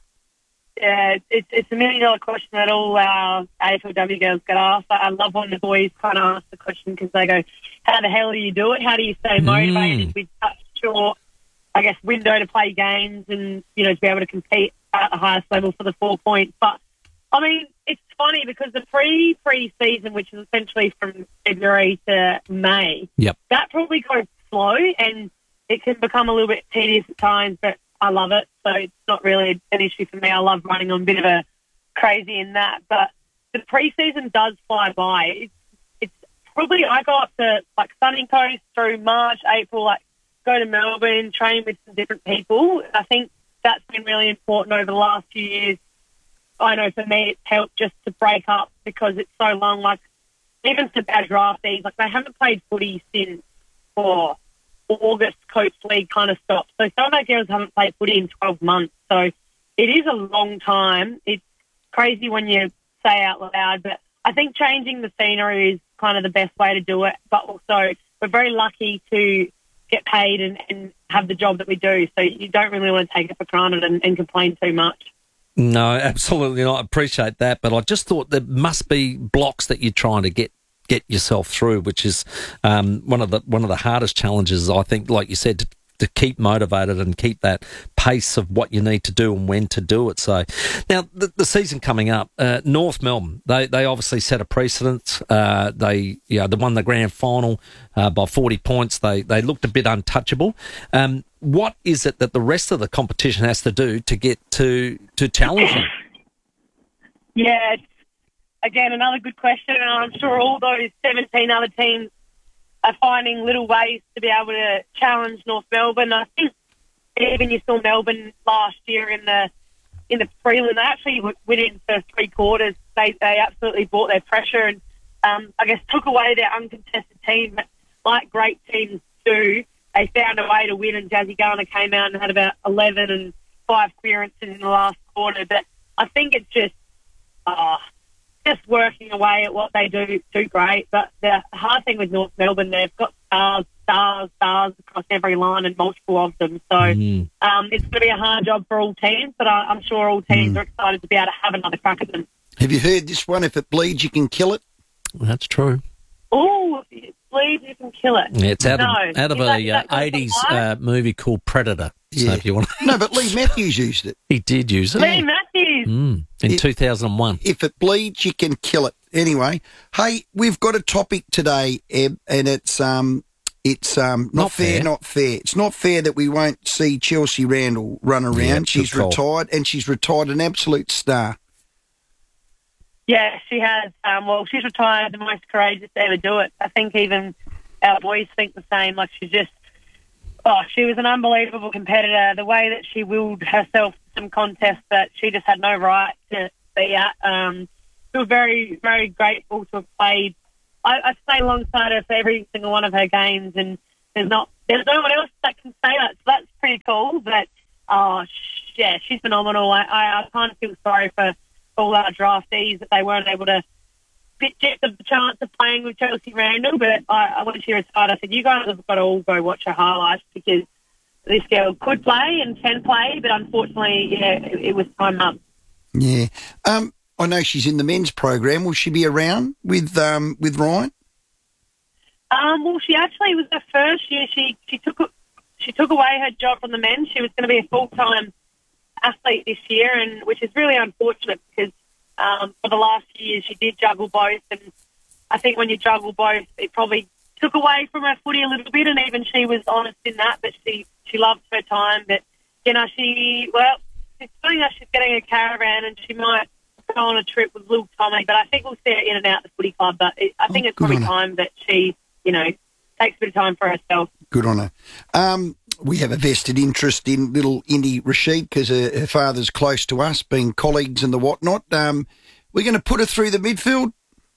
Yeah, it's it's a million dollar question that all our A F L W girls get asked. I I love when the boys kind of ask the question because they go, "How the hell do you do it? How do you stay motivated with such a short, I guess, window to play games and, you know, to be able to compete at the highest level for the four points?" But I mean, it's funny because the pre pre season, which is essentially from February to May,
Yep.
that probably goes slow and it can become a little bit tedious at times, but I love it, so it's not really an issue for me. I love running on a bit of a crazy in that, but the pre-season does fly by. It's, it's probably, I go up to, like, Sunny Coast through March, April, like, go to Melbourne, train with some different people. I think that's been really important over the last few years. I know for me it's helped just to break up because it's so long. Like, even some bad draftees, like, they haven't played footy since, for August Coach League kind of stopped. So some of our girls haven't played footy in twelve months. So it is a long time. It's crazy when you say out loud, but I think changing the scenery is kind of the best way to do it. But also we're very lucky to get paid and, and have the job that we do. So you don't really want to take it for granted and, and complain too much.
No, absolutely not. I appreciate that, but I just thought there must be blocks that you're trying to get get yourself through, which is um, one of the one of the hardest challenges, I think, like you said, to, to keep motivated and keep that pace of what you need to do and when to do it. So now the, the season coming up, uh, North Melbourne, they they obviously set a precedent. Uh, they you know, they won the grand final uh, by forty points. They they looked a bit untouchable. Um, what is it that the rest of the competition has to do to get to to challenge them?
Yeah, it's, again, another good question, and I'm sure all those seventeen other teams are finding little ways to be able to challenge North Melbourne. I think even you saw Melbourne last year in the in the prelim, they actually went in for three quarters. They they absolutely brought their pressure and um, I guess took away their uncontested team. But like great teams do, they found a way to win, and Jazzy Garner came out and had about eleven and five clearances in the last quarter. But I think it's just uh, just working away at what they do do great. But the hard thing with North Melbourne, they've got stars, stars, stars across every line and multiple of them. So
Mm.
um, it's going to be a hard job for all teams, but I, I'm sure all teams
Mm.
are excited to be able to have another crack at them.
Have you heard this one? If it bleeds, you can kill it.
That's true.
Oh, if it bleeds, you can kill it.
Yeah, it's out
no.
of out of
Is that-
a
is that
uh,
good
eighties
for life?
uh, movie called Predator. So
Yeah.
if you want,
No, but Lee Matthews used it.
he did use it
Lee Matthews.
mm, in
It-
two thousand one.
If it bleeds, you can kill it. Anyway, hey, we've got a topic today, Eb, and it's um, it's um, not,
Not
fair,
fair.
not fair. It's not fair that we won't see Chelsea Randall run around.
Yeah,
she's
good call.
retired, and she's retired an absolute star.
Yeah, she has. Um, well, she's retired, the most courageous to ever do it. I think even our boys think the same. Like, she's just, oh, she was an unbelievable competitor. The way that she willed herself to some contests that she just had no right to be at. Um, we were very, very grateful to have played. I, I stay alongside her for every single one of her games, and there's not, there's no one else that can say that. So that's pretty cool. But, oh, sh- yeah, she's phenomenal. I, I, I kind of feel sorry for all our draftees that they weren't able to get the chance of playing with Chelsea Randall, but I, when she retired, I said, you guys have got to all go watch her highlights because this girl could play and can play, but unfortunately, yeah, it, it was time up.
Yeah. Um, I know she's in the men's program. Will she be around with um, with Ryan?
Um, well, she actually was the first year. She she took she took away her job from the men. She was going to be a full time athlete this year, and which is really unfortunate because um, for the last few years she did juggle both, and I think when you juggle both, it probably took away from her footy a little bit, and even she was honest in that. But she she loved her time. But you know, she well, she's feeling that she's getting a caravan, and she might go on a trip with little Tommy. But I think we'll see her in and out the footy club. But it, I think oh, it's probably time that she, you know, takes a bit of time for herself.
Good on her. Um, we have a vested interest in little Indy Rashid because her, her father's close to us, being colleagues and the whatnot. Um, we're going to put her through the midfield?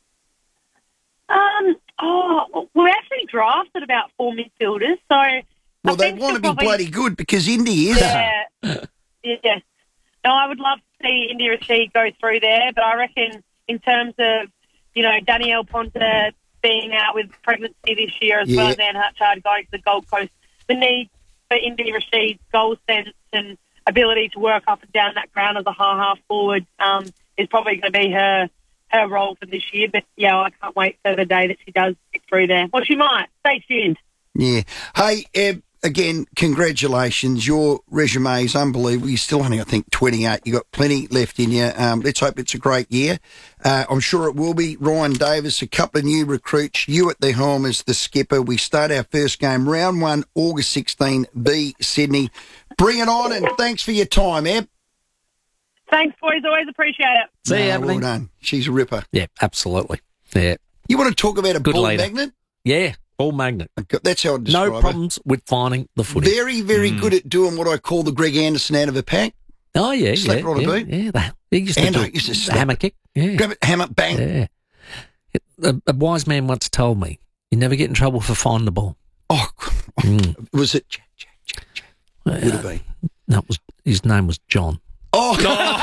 Um, oh, we actually drafted about four midfielders, so...
Well, they want to be probably, bloody good because Indy is.
Yeah, yes. No, I would love to see Indy Rashid go through there, but I reckon in terms of, you know, Danielle Ponta being out with pregnancy this year as yeah. well as Anne Hutchard going to the Gold Coast, the need for Indy Rashid's goal sense and ability to work up and down that ground as a half forward um, is probably going to be her her role for this year. But, yeah, I can't wait for the day that she does get through there. Well, she might. Stay tuned.
Yeah. Hey, Eb, again, congratulations. Your resume is unbelievable. You're still only, I think, twenty-eight. You've got plenty left in you. Um, let's hope it's a great year. Uh, I'm sure it will be. Ryan Davis, a couple of new recruits. You at the helm as the skipper. We start our first game, round one, August sixteenth, v Sydney. Bring it on, and thanks for your time, Eb.
Thanks, boys. Always appreciate it.
See you,
no,
Evelyn.
Well done. She's a ripper.
Yeah, absolutely. Yeah.
You want to talk about a
Good
ball
leader.
magnet?
Yeah. Ball magnet.
That's how I describe
No problems
it.
with finding the footy.
Very, very mm. good at doing what I call the Greg Anderson out of a pack.
Oh, yeah.
Slap
yeah,
it on
yeah,
a beat.
Yeah, that, he used to
Ando
do
used to
the
slap
hammer
it.
kick. Yeah.
Grab it, hammer, bang.
Yeah. A, a wise man once told me, you never get in trouble for finding the ball.
Oh,
mm.
was it? Jack, Jack, Jack, Jack.
Uh,
Would have been.
No, it was, his name was John.
Oh,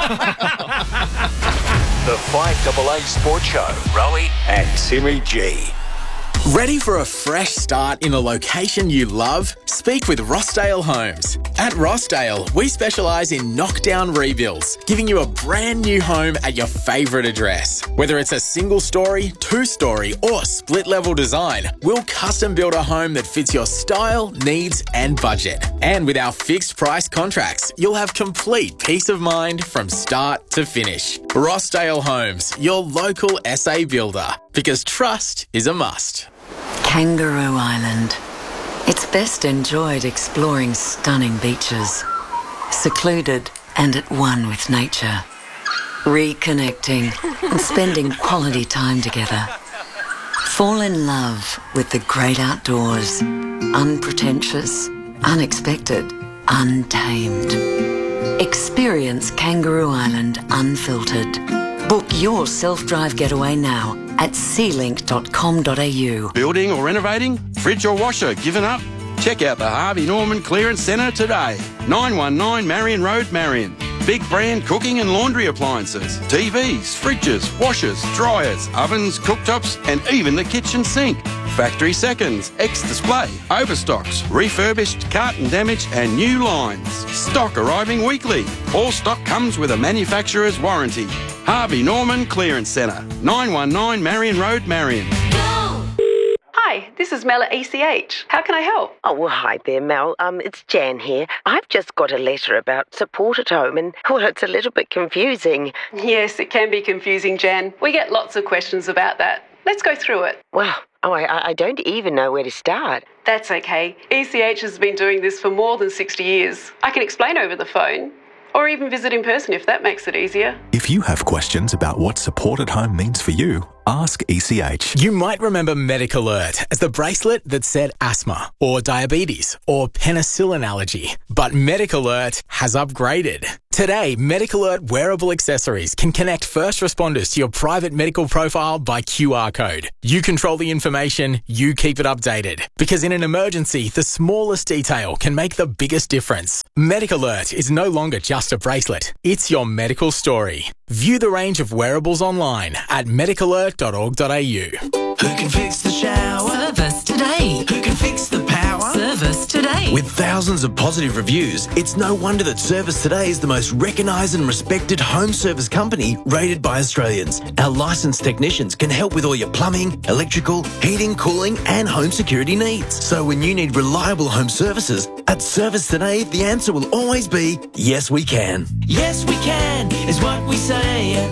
The five double A Sports Show. Rowie and Timmy G.
Ready for a fresh start in a location you love? Speak with Rossdale Homes. At Rossdale, we specialise in knockdown rebuilds, giving you a brand new home at your favourite address. Whether it's a single story, two story or split level design, we'll custom build a home that fits your style, needs and budget. And with our fixed price contracts, you'll have complete peace of mind from start to finish. Rossdale Homes, your local S A builder, because trust is a must.
Kangaroo Island. It's best enjoyed exploring stunning beaches, secluded and at one with nature, reconnecting and spending quality time together. Fall in love with the great outdoors, unpretentious, unexpected, untamed. Experience Kangaroo Island unfiltered. Book your self-drive getaway now at sealink dot com dot a u.
Building or renovating? Fridge or washer given up? Check out the Harvey Norman Clearance Centre today. nine one nine Marion Road, Marion. Big brand cooking and laundry appliances, T Vs, fridges, washers, dryers, ovens, cooktops and even the kitchen sink. Factory seconds, ex-display, overstocks, refurbished, carton damage and new lines. Stock arriving weekly. All stock comes with a manufacturer's warranty. Harvey Norman Clearance Centre, nine one nine Marion Road, Marion.
Hi, this is Mel at E C H. How can I help?
Oh, well, hi there, Mel. Um, it's Jan here. I've just got a letter about support at home and, well, it's a little bit confusing.
Yes, it can be confusing, Jan. We get lots of questions about that. Let's go through it.
Well, oh, I, I don't even know where to start.
That's okay. E C H has been doing this for more than sixty years. I can explain over the phone. Or even visit in person if that makes it easier.
If you have questions about what support at home means for you, ask E C H.
You might remember MedicAlert as the bracelet that said asthma or diabetes or penicillin allergy. But MedicAlert has upgraded. Today, MedicAlert wearable accessories can connect first responders to your private medical profile by Q R code. You control the information, you keep it updated. Because in an emergency, the smallest detail can make the biggest difference. MedicAlert is no longer just a bracelet. It's your medical story. View the range of wearables online at medicalert dot org dot a u.
Who can fix the shower?
Service today.
Who can fix the power?
Service today.
With thousands of positive reviews, it's no wonder that Service Today is the most recognised and respected home service company rated by Australians. Our licensed technicians can help with all your plumbing, electrical, heating, cooling and home security needs. So when you need reliable home services, at Service Today, the answer will always be, yes we can.
Yes, we can, is what we say.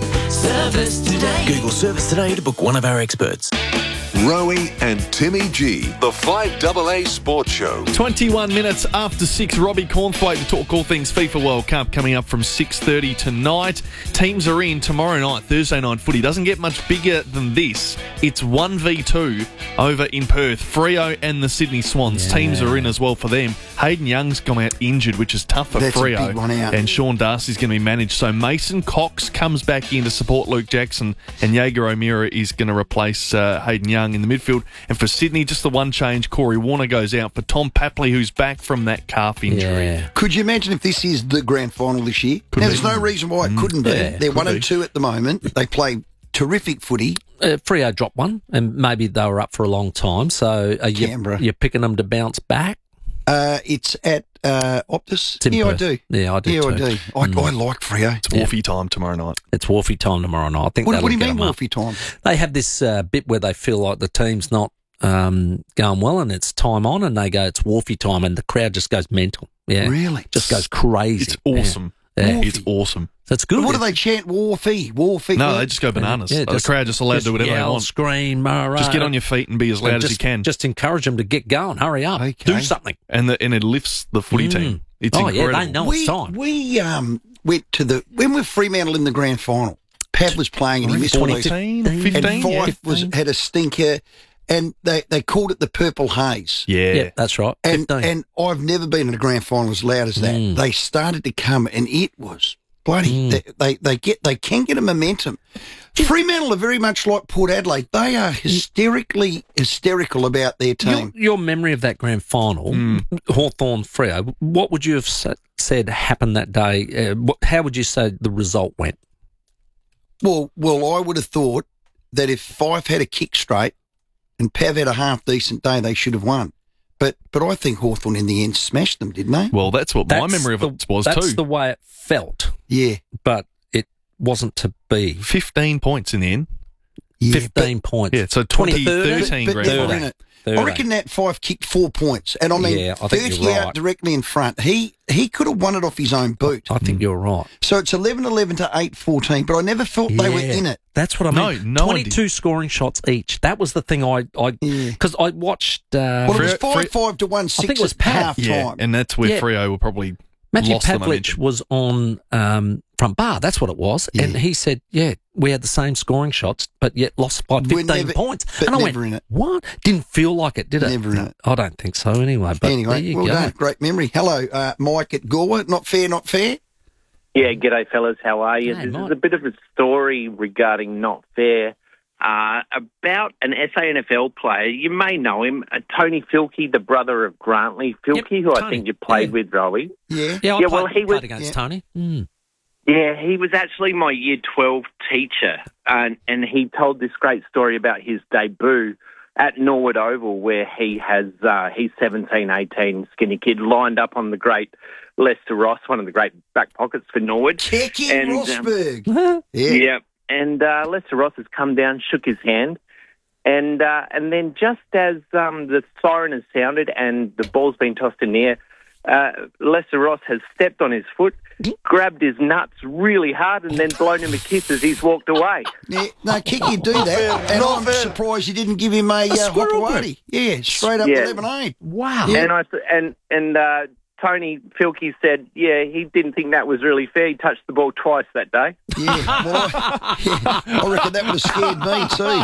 Service today.
Google Service Today to book one of our experts.
Rowie and Timmy G, the five double A Sports Show.
twenty-one minutes after six, Robbie Cornthwaite to talk all things FIFA World Cup coming up from six thirty tonight. Teams are in tomorrow night, Thursday night footy. Doesn't get much bigger than this. It's one v two over in Perth. Freo and the Sydney Swans.
Yeah.
Teams are in as well for them. Hayden Young's gone out injured, which is tough for
That's a
Freo.
big one out.
And Sean Darcy's going to be managed. So Mason Cox comes back in to support Luke Jackson, and Jaeger O'Meara is going to replace uh, Hayden Young in the midfield. And for Sydney, just the one change, Corey Warner goes out for Tom Papley, who's back from that calf injury.
Yeah.
Could you imagine if this is the grand final this year?
Could
now,
be.
there's no reason why it couldn't be.
Yeah,
They're
could
one
be.
and two at the moment. They play terrific footy.
Uh, Freo dropped one, and maybe they were up for a long time. So are you,
Canberra.
you're picking them to bounce back?
Uh, it's at uh, Optus.
It's in
Yeah, I
Perth.
do.
Yeah, I do
Yeah,
too.
I do. I,
Mm.
I like Freo.
It's Wolfie time tomorrow night.
It's Wolfie time tomorrow night. I think
What,
that'll
what do you
get
mean,
them up.
Wolfie time?
They have this uh, bit where they feel like the team's not um, going well, and it's time on, and they go, "It's Wolfie time," and the crowd just goes mental. Yeah,
Really?
just goes crazy.
It's awesome.
Yeah. Yeah.
Wolfie.
It's awesome.
So it's good.
What do they chant? Wolfie, Wolfie.
No,
What?
they just go bananas.
Yeah,
the
just-
crowd just allowed to do whatever they
yell,
want.
scream, rah,
Just
rah.
get on your feet and be as loud
And
as
just,
you can.
Just encourage them to get going. Hurry up.
Okay.
Do something.
and the, and it lifts the footy
Mm.
team. It's
Oh, yeah,
incredible.
they know.
we,
it's time.
we um, went to the when we Fremantle in the grand final. Pav was playing and he missed one of those-
fourteen,
and
fifteen,
Fife
yeah.
was had a stinker, and they, they called it the Purple Haze.
Yeah.
Yeah, that's right.
And
fifteen.
and I've never been in a grand final as loud as that.
Mm.
They started to come, and it was bloody.
Mm.
They, they they get they can get a momentum. Fremantle are very much like Port Adelaide. They are hysterically hysterical about their
your,
team.
your memory of that grand final,
Mm.
Hawthorn Freo, what would you have sa- said happened that day? Uh, what, how would you say the result went?
Well, well, I would have thought that if Fife had a kick straight and Pav had a half decent day, they should have won. But but I think Hawthorn in the end smashed them, didn't they?
Well, that's what my
That's
memory of
the-
it was
That's
too.
the way it felt,
Yeah,
but it wasn't to be.
fifteen points in the end.
yeah.
fifteen points.
Yeah, so twenty
thirty,
thirteen
but
grand
they were
final.
in it.
thirty.
I reckon that Fife kicked four points, and I mean,
Yeah, I think
thirty
you're
out
right.
directly in front. He he could have won it off his own boot.
I think you're right.
So it's eleven eleven to eight fourteen, but I never felt they were
Yeah.
in it.
That's what I
No,
mean.
no
twenty-two scoring shots each. That was the thing I I
Yeah.
because I watched. Uh,
Well, it was
Freo-
five
Freo-
five to one six
think it was
at
Pat.
half
Yeah,
time.
and that's where
Yeah.
Freo were probably
Matthew
lost the
Pavlich
momentum.
was on um, front bar. That's what it was, and
Yeah.
he said, "Yeah, we had the same scoring shots, but yet lost by
We're
fifteen
never-
points."
but
And I
never
went,
in it.
"What? Didn't feel like it, did it?"
Never in it.
I don't think so. Anyway, but there
Anyway,
you
well
go.
done. Great memory. Hello, uh, Mike at Galway. Not fair, not fair.
Yeah, g'day fellas, how are you?
Hey,
this
Mike.
is a bit of a story regarding Not Fair, uh, about an S A N F L player. You may know him, uh, Tony Filkey, the brother of Grantley Filkey,
Yep,
who I
Tony,
think you played
yeah.
with, Rowie.
Yeah.
Yeah, I
Yeah,
played,
well, he
played
was-
against
yeah.
Tony. Mm.
Yeah, he was actually my year twelve teacher, and, and he told this great story about his debut at Norwood Oval, where he has, uh, he's seventeen, eighteen, skinny kid, lined up on the great Lester Ross, one of the great back pockets for Norwood.
Keki
And, um,
Rosberg.
Yeah.
yeah.
And uh, Lester Ross has come down, shook his hand, and uh, and then just as um, the siren has sounded and the ball's been tossed in the air, uh, Lester Ross has stepped on his foot, grabbed his nuts really hard, and then blown him a kiss as he's walked away.
Yeah, no, Kiki do that, and I'm surprised you didn't give him a, uh,
squirrel
Hopawati. Yeah, straight up
Yeah.
to lemonade.
Wow.
Yeah.
And I and and uh, Tony Filkey said, yeah, he didn't think that was really fair. He touched the ball twice that day.
Yeah, well, I, yeah, I reckon that would have scared me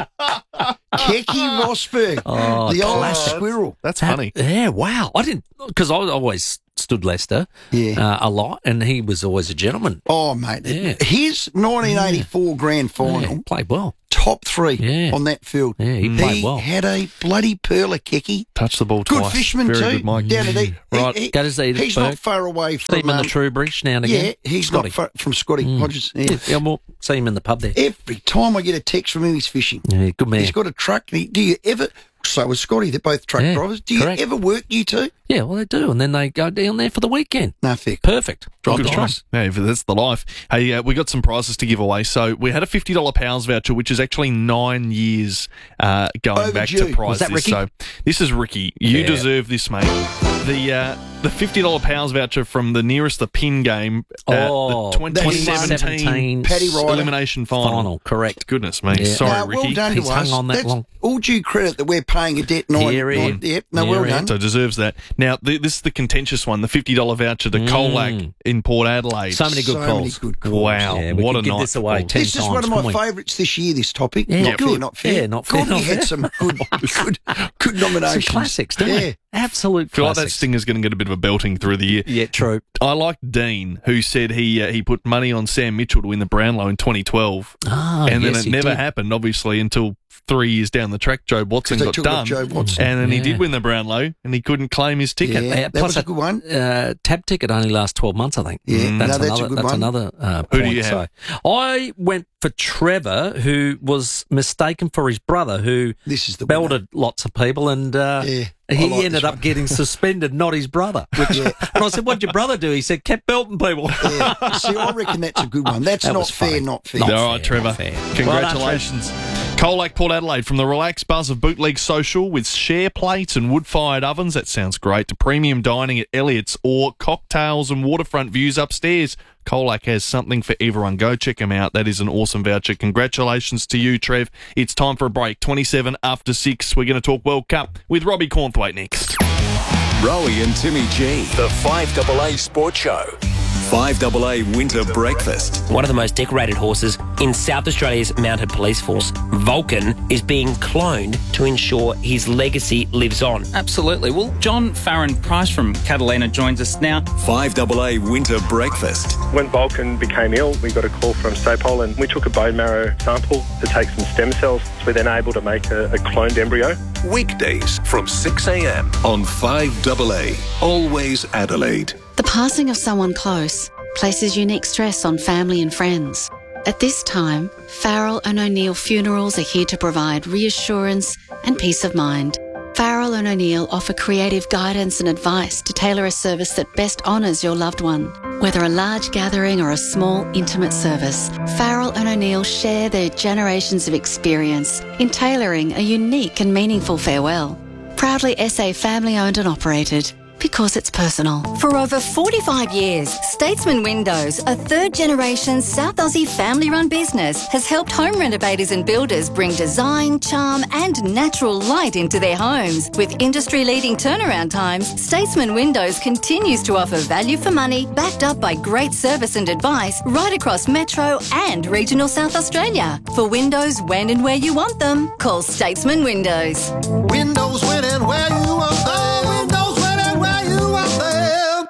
too. Kecky Rosberg,
Oh,
the old
classic.
squirrel.
That's
That-
funny.
Yeah, wow. I didn't, because I always stood Leicester
Yeah.
uh, a lot, and he was always a gentleman.
Oh, mate.
Yeah.
His nineteen eighty-four grand final,
Yeah, played well.
top three
Yeah.
on that field.
Yeah, he played well.
had a bloody pearler, Kecky.
Touch the ball
Good
twice.
fisherman
Very
too.
good, Mike.
Down at E-
Right,
he- he-
go to Edithburg.
He's not far away
See
from
him in the
um,
Trowbridge now and again.
Yeah, he's
Scotty.
not far from Scotty
Mm.
Hodges. Yeah.
Yeah, yeah, we'll see him in the pub there.
Every time I get a text from him, he's fishing.
Yeah, good man.
He's got a truck. And he, do you ever? So was Scotty. They're both truck
Yeah,
drivers. Do you
correct.
ever work, you two?
Yeah, well, they do, and then they go down there for the weekend.
No, fair.
Perfect. Drive
Good
the
choice. Yeah, if that's the life. Hey, uh, we got some prizes to give away. So we had a fifty dollars Powers voucher, which is actually nine years uh, going back to
Overdue.
prize
Was that
this.
Ricky?
So this is Ricky. You
Yeah.
deserve this, mate. The uh, the fifty dollars Powers voucher from the nearest the pin game, uh,
Oh,
the twenty seventeen
seventeen
Paddy Ryder
elimination final.
Final, correct.
Goodness me.
Yeah.
Sorry,
No,
Ricky.
well done
He's
to
hung
us.
on that
That's
long.
all due credit that we're paying a debt. Nine,
Here he
nine,
is.
yep, no,
Here
well
he
done.
is.
So deserves that. Now, th- this is the contentious one, the fifty dollars voucher to
Mm.
Colac in Port Adelaide.
So many good
So
calls.
many good calls.
Wow,
Yeah, we
what
could
a
give
night.
this away
for-
ten
This is
times,
one of my
couldn't we?
favourites this year, this topic.
Yeah,
not
good.
fair, not fair.
Yeah, not fair,
God,
not
we had
fair.
some good, good, good nominations.
Some classics, don't
yeah.
we? Absolute
I feel like that
classics.
stinger's going to get a bit of a belting through the year.
Yeah, true.
I like Dean, who said he uh, he put money on Sam Mitchell to win the Brownlow in twenty twelve,
Ah,
and then
yes,
it
he
never
did.
happened, obviously, until three years down the track. Joe Watson
'Cause they
got
took
done,
off Joe Watson.
and then he
Yeah.
did win the Brownlow, and he couldn't claim his ticket.
Yeah, that
plus
was a good one.
Uh, tab ticket only lasts twelve months, I think.
Yeah, no, that's a
another,
good
that's
one.
another uh,
Who
point.
do you have?
So I went for Trevor, who was mistaken for his brother, who
This is the winner.
belted lots of people, and uh,
Yeah, I
he
like
ended
this
up
one.
getting suspended, not his brother. Which, and I said, "What'd your brother do?" He said, "Kept belting people."
Yeah. See, I reckon that's a good one. That's
That
not
was
fair,
funny.
not fair.
Not
All right,
fair,
Trevor.
not fair.
Congratulations. Colac Port Adelaide, from the relaxed buzz of Bootleg Social with share plates and wood-fired ovens, that sounds great, to premium dining at Elliott's or cocktails and waterfront views upstairs. Colac has something for everyone. Go check him out. That is an awesome voucher. Congratulations to you, Trev. It's time for a break. twenty-seven after six. We're going to talk World Cup with Robbie Cornthwaite next.
Rowie and Timmy G. The five double A Sports Show. five double A Winter Breakfast.
One of the most decorated horses in South Australia's Mounted Police Force, Vulcan, is being cloned to ensure his legacy lives on.
Absolutely. Well, John Farron Price from Catalina joins us now.
five double A Winter Breakfast.
When Vulcan became ill, we got a call from SOPOL and we took a bone marrow sample to take some stem cells. So we're then able to make a, a cloned embryo.
Weekdays from six a.m. on five double A. Always Adelaide.
The passing of someone close places unique stress on family and friends. At this time, Farrell and O'Neill Funerals are here to provide reassurance and peace of mind. Farrell and O'Neill offer creative guidance and advice to tailor a service that best honours your loved one. Whether a large gathering or a small, intimate service, Farrell and O'Neill share their generations of experience in tailoring a unique and meaningful farewell. Proudly S A family-owned and operated, because it's personal.
For over forty-five years, Statesman Windows, a third-generation South Aussie family-run business, has helped home renovators and builders bring design, charm and natural light into their homes. With industry-leading turnaround times, Statesman Windows continues to offer value for money, backed up by great service and advice right across Metro and regional South Australia. For windows when and where you want them, call Statesman Windows.
Windows when and where you want them. Windows when and where you want them.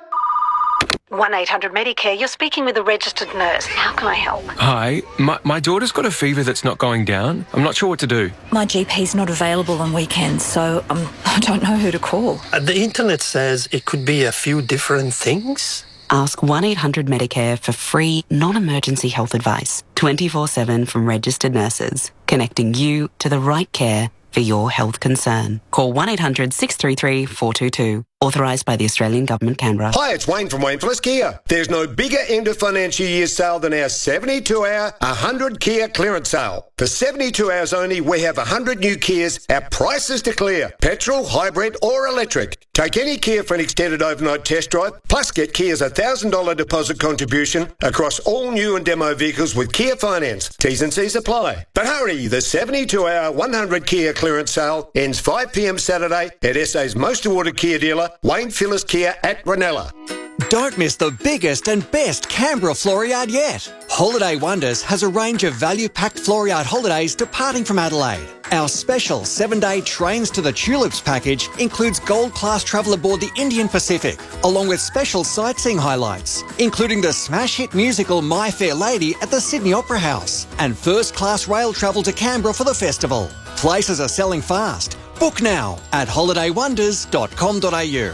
one eight hundred Medicare, you're speaking with a registered nurse. How can I help?
Hi, my, my daughter's got a fever that's not going down. I'm not sure what to do.
My G P's not available on weekends, so um, I don't know who to call.
Uh, the internet says it could be a few different things.
Ask one eight hundred Medicare for free, non-emergency health advice, twenty-four seven from registered nurses, connecting you to the right care for your health concern. Call one eight hundred six three three four two two. Authorised by the Australian Government, Canberra.
Hi, it's Wayne from Wayne Phillips Kia. There's no bigger end of financial year sale than our seventy-two hour one hundred Kia clearance sale. For seventy-two hours only, we have one hundred new Kias at prices to clear. Petrol, hybrid or electric. Take any Kia for an extended overnight test drive, plus get Kia's one thousand dollars deposit contribution across all new and demo vehicles with Kia Finance. T's and C's apply. But hurry, the seventy-two hour one hundred Kia clearance sale ends five p m Saturday at S A's most awarded Kia dealer, Wayne Phillips Kia at Ranella.
Don't miss the biggest and best Canberra Floriade yet. Holiday Wonders has a range of value-packed Floriade holidays departing from Adelaide. Our special seven-day Trains to the Tulips package includes gold-class travel aboard the Indian Pacific, along with special sightseeing highlights, including the smash hit musical My Fair Lady at the Sydney Opera House, and first-class rail travel to Canberra for the festival. Places are selling fast. Book now at holiday wonders dot com dot a u.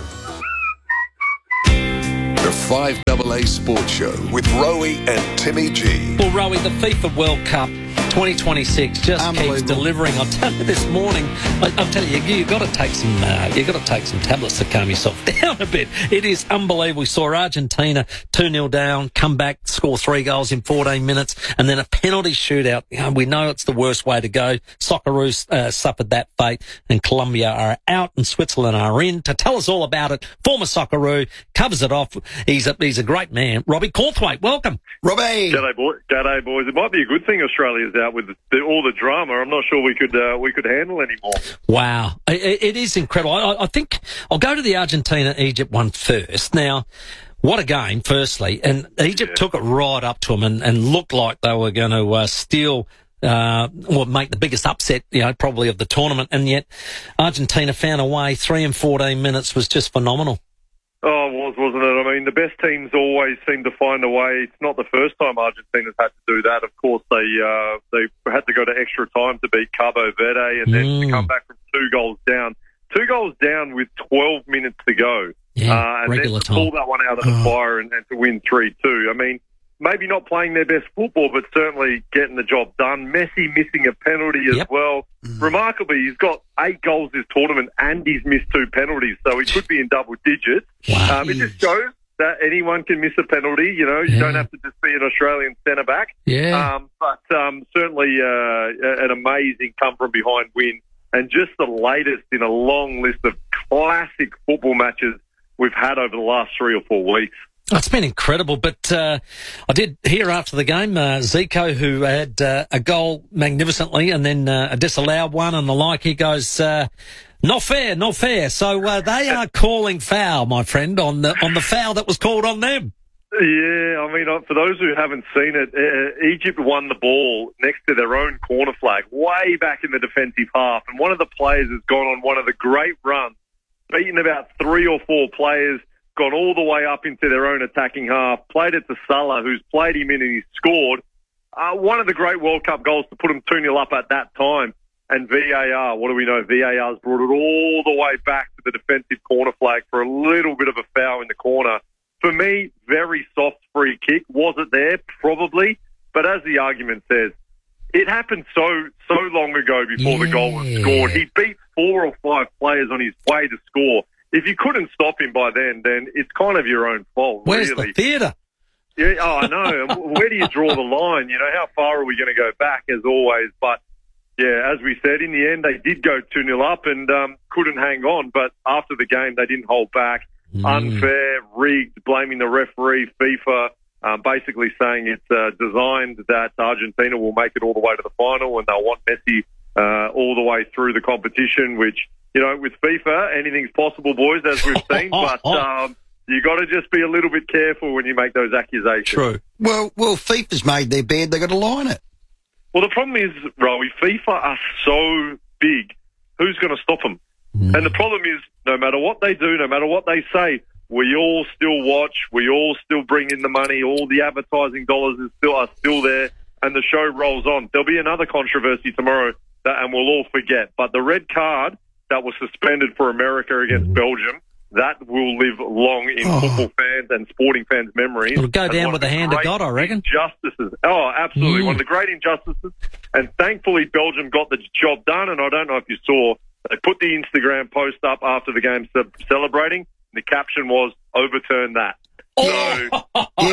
The five A A Sports Show with Rowie and Timmy G.
Well, Rowie, the FIFA World Cup twenty twenty-six just keeps delivering. I'll tell you this morning, I, I'll tell you, you you got to take some, uh, you got to take some tablets to calm yourself down a bit. It is unbelievable. We saw Argentina two nil down, come back, score three goals in fourteen minutes, and then a penalty shootout. You know, we know it's the worst way to go. Socceroos uh, suffered that fate, and Colombia are out, and Switzerland are in. To tell us all about it, former Socceroo covers it off. He's a he's a great man. Robbie Cornthwaite, welcome,
Robbie.
G'day, boy. G'day, boys. It might be a good thing Australia's out with the, all the drama. I'm not sure we could uh, we could handle anymore.
Wow, it, it is incredible. I, I think I'll go to the Argentina-Egypt one first. Now, what a game, firstly, and Egypt yeah. took it right up to them and, and looked like they were going to uh, steal uh, or make the biggest upset, you know, probably of the tournament, and yet Argentina found a way. Three and fourteen minutes was just phenomenal.
Oh, it was, wasn't it? I mean, the best teams always seem to find a way. It's not the first time Argentina's had to do that. Of course, they uh, they had to go to extra time to beat Cabo Verde and then
Mm.
to come back from two goals down. Two goals down with twelve minutes to go.
Yeah,
uh, and then
regular
to
time.
pull that one out of the fire and, and to win three two. I mean, maybe not playing their best football, but certainly getting the job done. Messi missing a penalty as
Yep.
well. Remarkably, he's got eight goals this tournament and he's missed two penalties, so he could be in double digits.
Wow.
Um, it just shows that anyone can miss a penalty. You know, you
Yeah.
don't have to just be an Australian centre back.
Yeah.
Um, but um, certainly uh, an amazing come-from-behind win, and just the latest in a long list of classic football matches we've had over the last three or four weeks.
It's been incredible, but uh, I did hear after the game uh, Zico, who had uh, a goal magnificently and then uh, a disallowed one and the like, he goes, uh, not fair, not fair. So uh, they are calling foul, my friend, on the on the foul that was called on them.
Yeah, I mean, uh, for those who haven't seen it, uh, Egypt won the ball next to their own corner flag, way back in the defensive half, and one of the players has gone on one of the great runs, beaten about three or four players, gone all the way up into their own attacking half, played it to Salah, who's played him in and he's scored. Uh, one of the great World Cup goals to put them two nil up at that time. And V A R, what do we know? V A R's brought it all the way back to the defensive corner flag for a little bit of a foul in the corner. For me, very soft free kick. Was it there? Probably. But as the argument says, it happened so so long ago before
Yeah.
the goal was scored. He beat four or five players on his way to score. If you couldn't stop him by then, then it's kind of your own fault.
Where's
really.
the theatre?
Yeah, oh, I know. And where do you draw the line? You know, how far are we going to go back, as always? But, yeah, as we said, in the end, they did go two nil up and um, couldn't hang on. But after the game, they didn't hold back.
Mm.
Unfair, rigged, blaming the referee, FIFA, um, basically saying it's uh, designed that Argentina will make it all the way to the final and they'll want Messi uh, all the way through the competition, which, you know, with FIFA, anything's possible, boys, as we've seen. But um, you got to just be a little bit careful when you make those accusations.
True.
Well, well, FIFA's made their bed. They've got to line it.
Well, the problem is, Rowie, FIFA are so big. Who's going to stop them? Mm. And the problem is, no matter what they do, no matter what they say, we all still watch. We all still bring in the money. All the advertising dollars is still are still there, and the show rolls on. There'll be another controversy tomorrow, that, and we'll all forget. But the red card that was suspended for America against mm. Belgium, that will live long in oh. football fans and sporting fans' memories.
It'll go down with the hand of God, I reckon.
Injustices. Oh, absolutely.
Mm.
One of the great injustices. And thankfully, Belgium got the job done. And I don't know if you saw, they put the Instagram post up after the game ce- celebrating. The caption was, overturn that.
Oh.
So they, they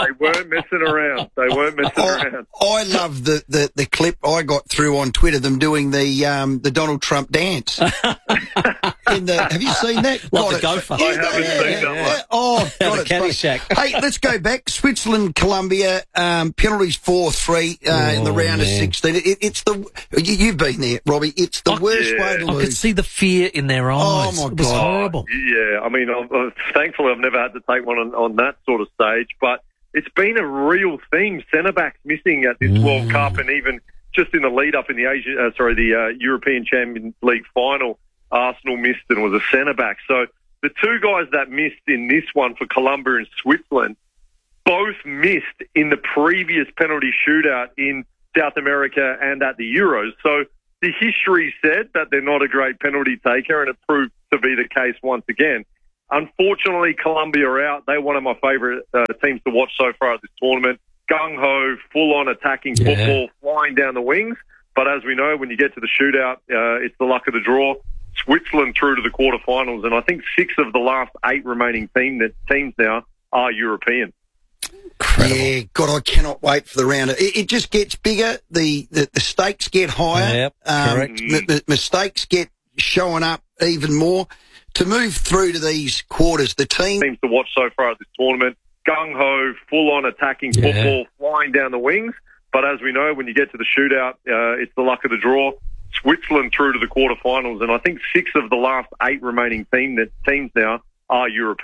They weren't messing around. They weren't messing
I,
around.
I love the, the, the clip I got through on Twitter, them doing the um, the Donald Trump dance. In the, have you seen that?
Like
God,
the gopher.
I haven't
yeah,
seen
yeah,
that
yeah.
one.
Oh, God, it's great.
Caddyshack.
Hey, let's go back. Switzerland, Colombia, um, penalties four three uh, in the
Oh,
round of
man.
sixteen. It, it's the you, you've been there, Robbie. It's the
Oh,
worst
yeah.
way to
I could
lose.
see the fear in their
Oh,
eyes.
my
It was
God.
horrible.
Yeah, I mean, I've, uh, thankfully I've never had to take one on, on that sort of stage, but it's been a real theme. Centre-backs missing at this
Mm.
World Cup, and even just in the lead-up in the Asian, uh, sorry, the uh, European Champions League final, Arsenal missed and was a centre-back. So the two guys that missed in this one for Colombia and Switzerland both missed in the previous penalty shootout in South America and at the Euros. So the history said that they're not a great penalty taker, and it proved to be the case once again. Unfortunately, Colombia are out. They're one of my favourite uh, teams to watch so far at this tournament. Gung-ho, full-on attacking
Yeah.
football, flying down the wings. But as we know, when you get to the shootout, uh, it's the luck of the draw. Switzerland through to the quarterfinals, and I think six of the last eight remaining team that teams now are European.
Incredible.
Yeah, God, I cannot wait for the round. It, it just gets bigger. The, the, the stakes get higher.
Yep,
um,
correct.
The, the mistakes get showing up even more. To move through to these quarters, the team
Teams to watch so far at this tournament. Gung-ho, full-on attacking
Yeah.
football, flying down the wings. But as we know, when you get to the shootout, uh, it's the luck of the draw. Switzerland through to the quarterfinals, and I think six of the last eight remaining team that teams now are European.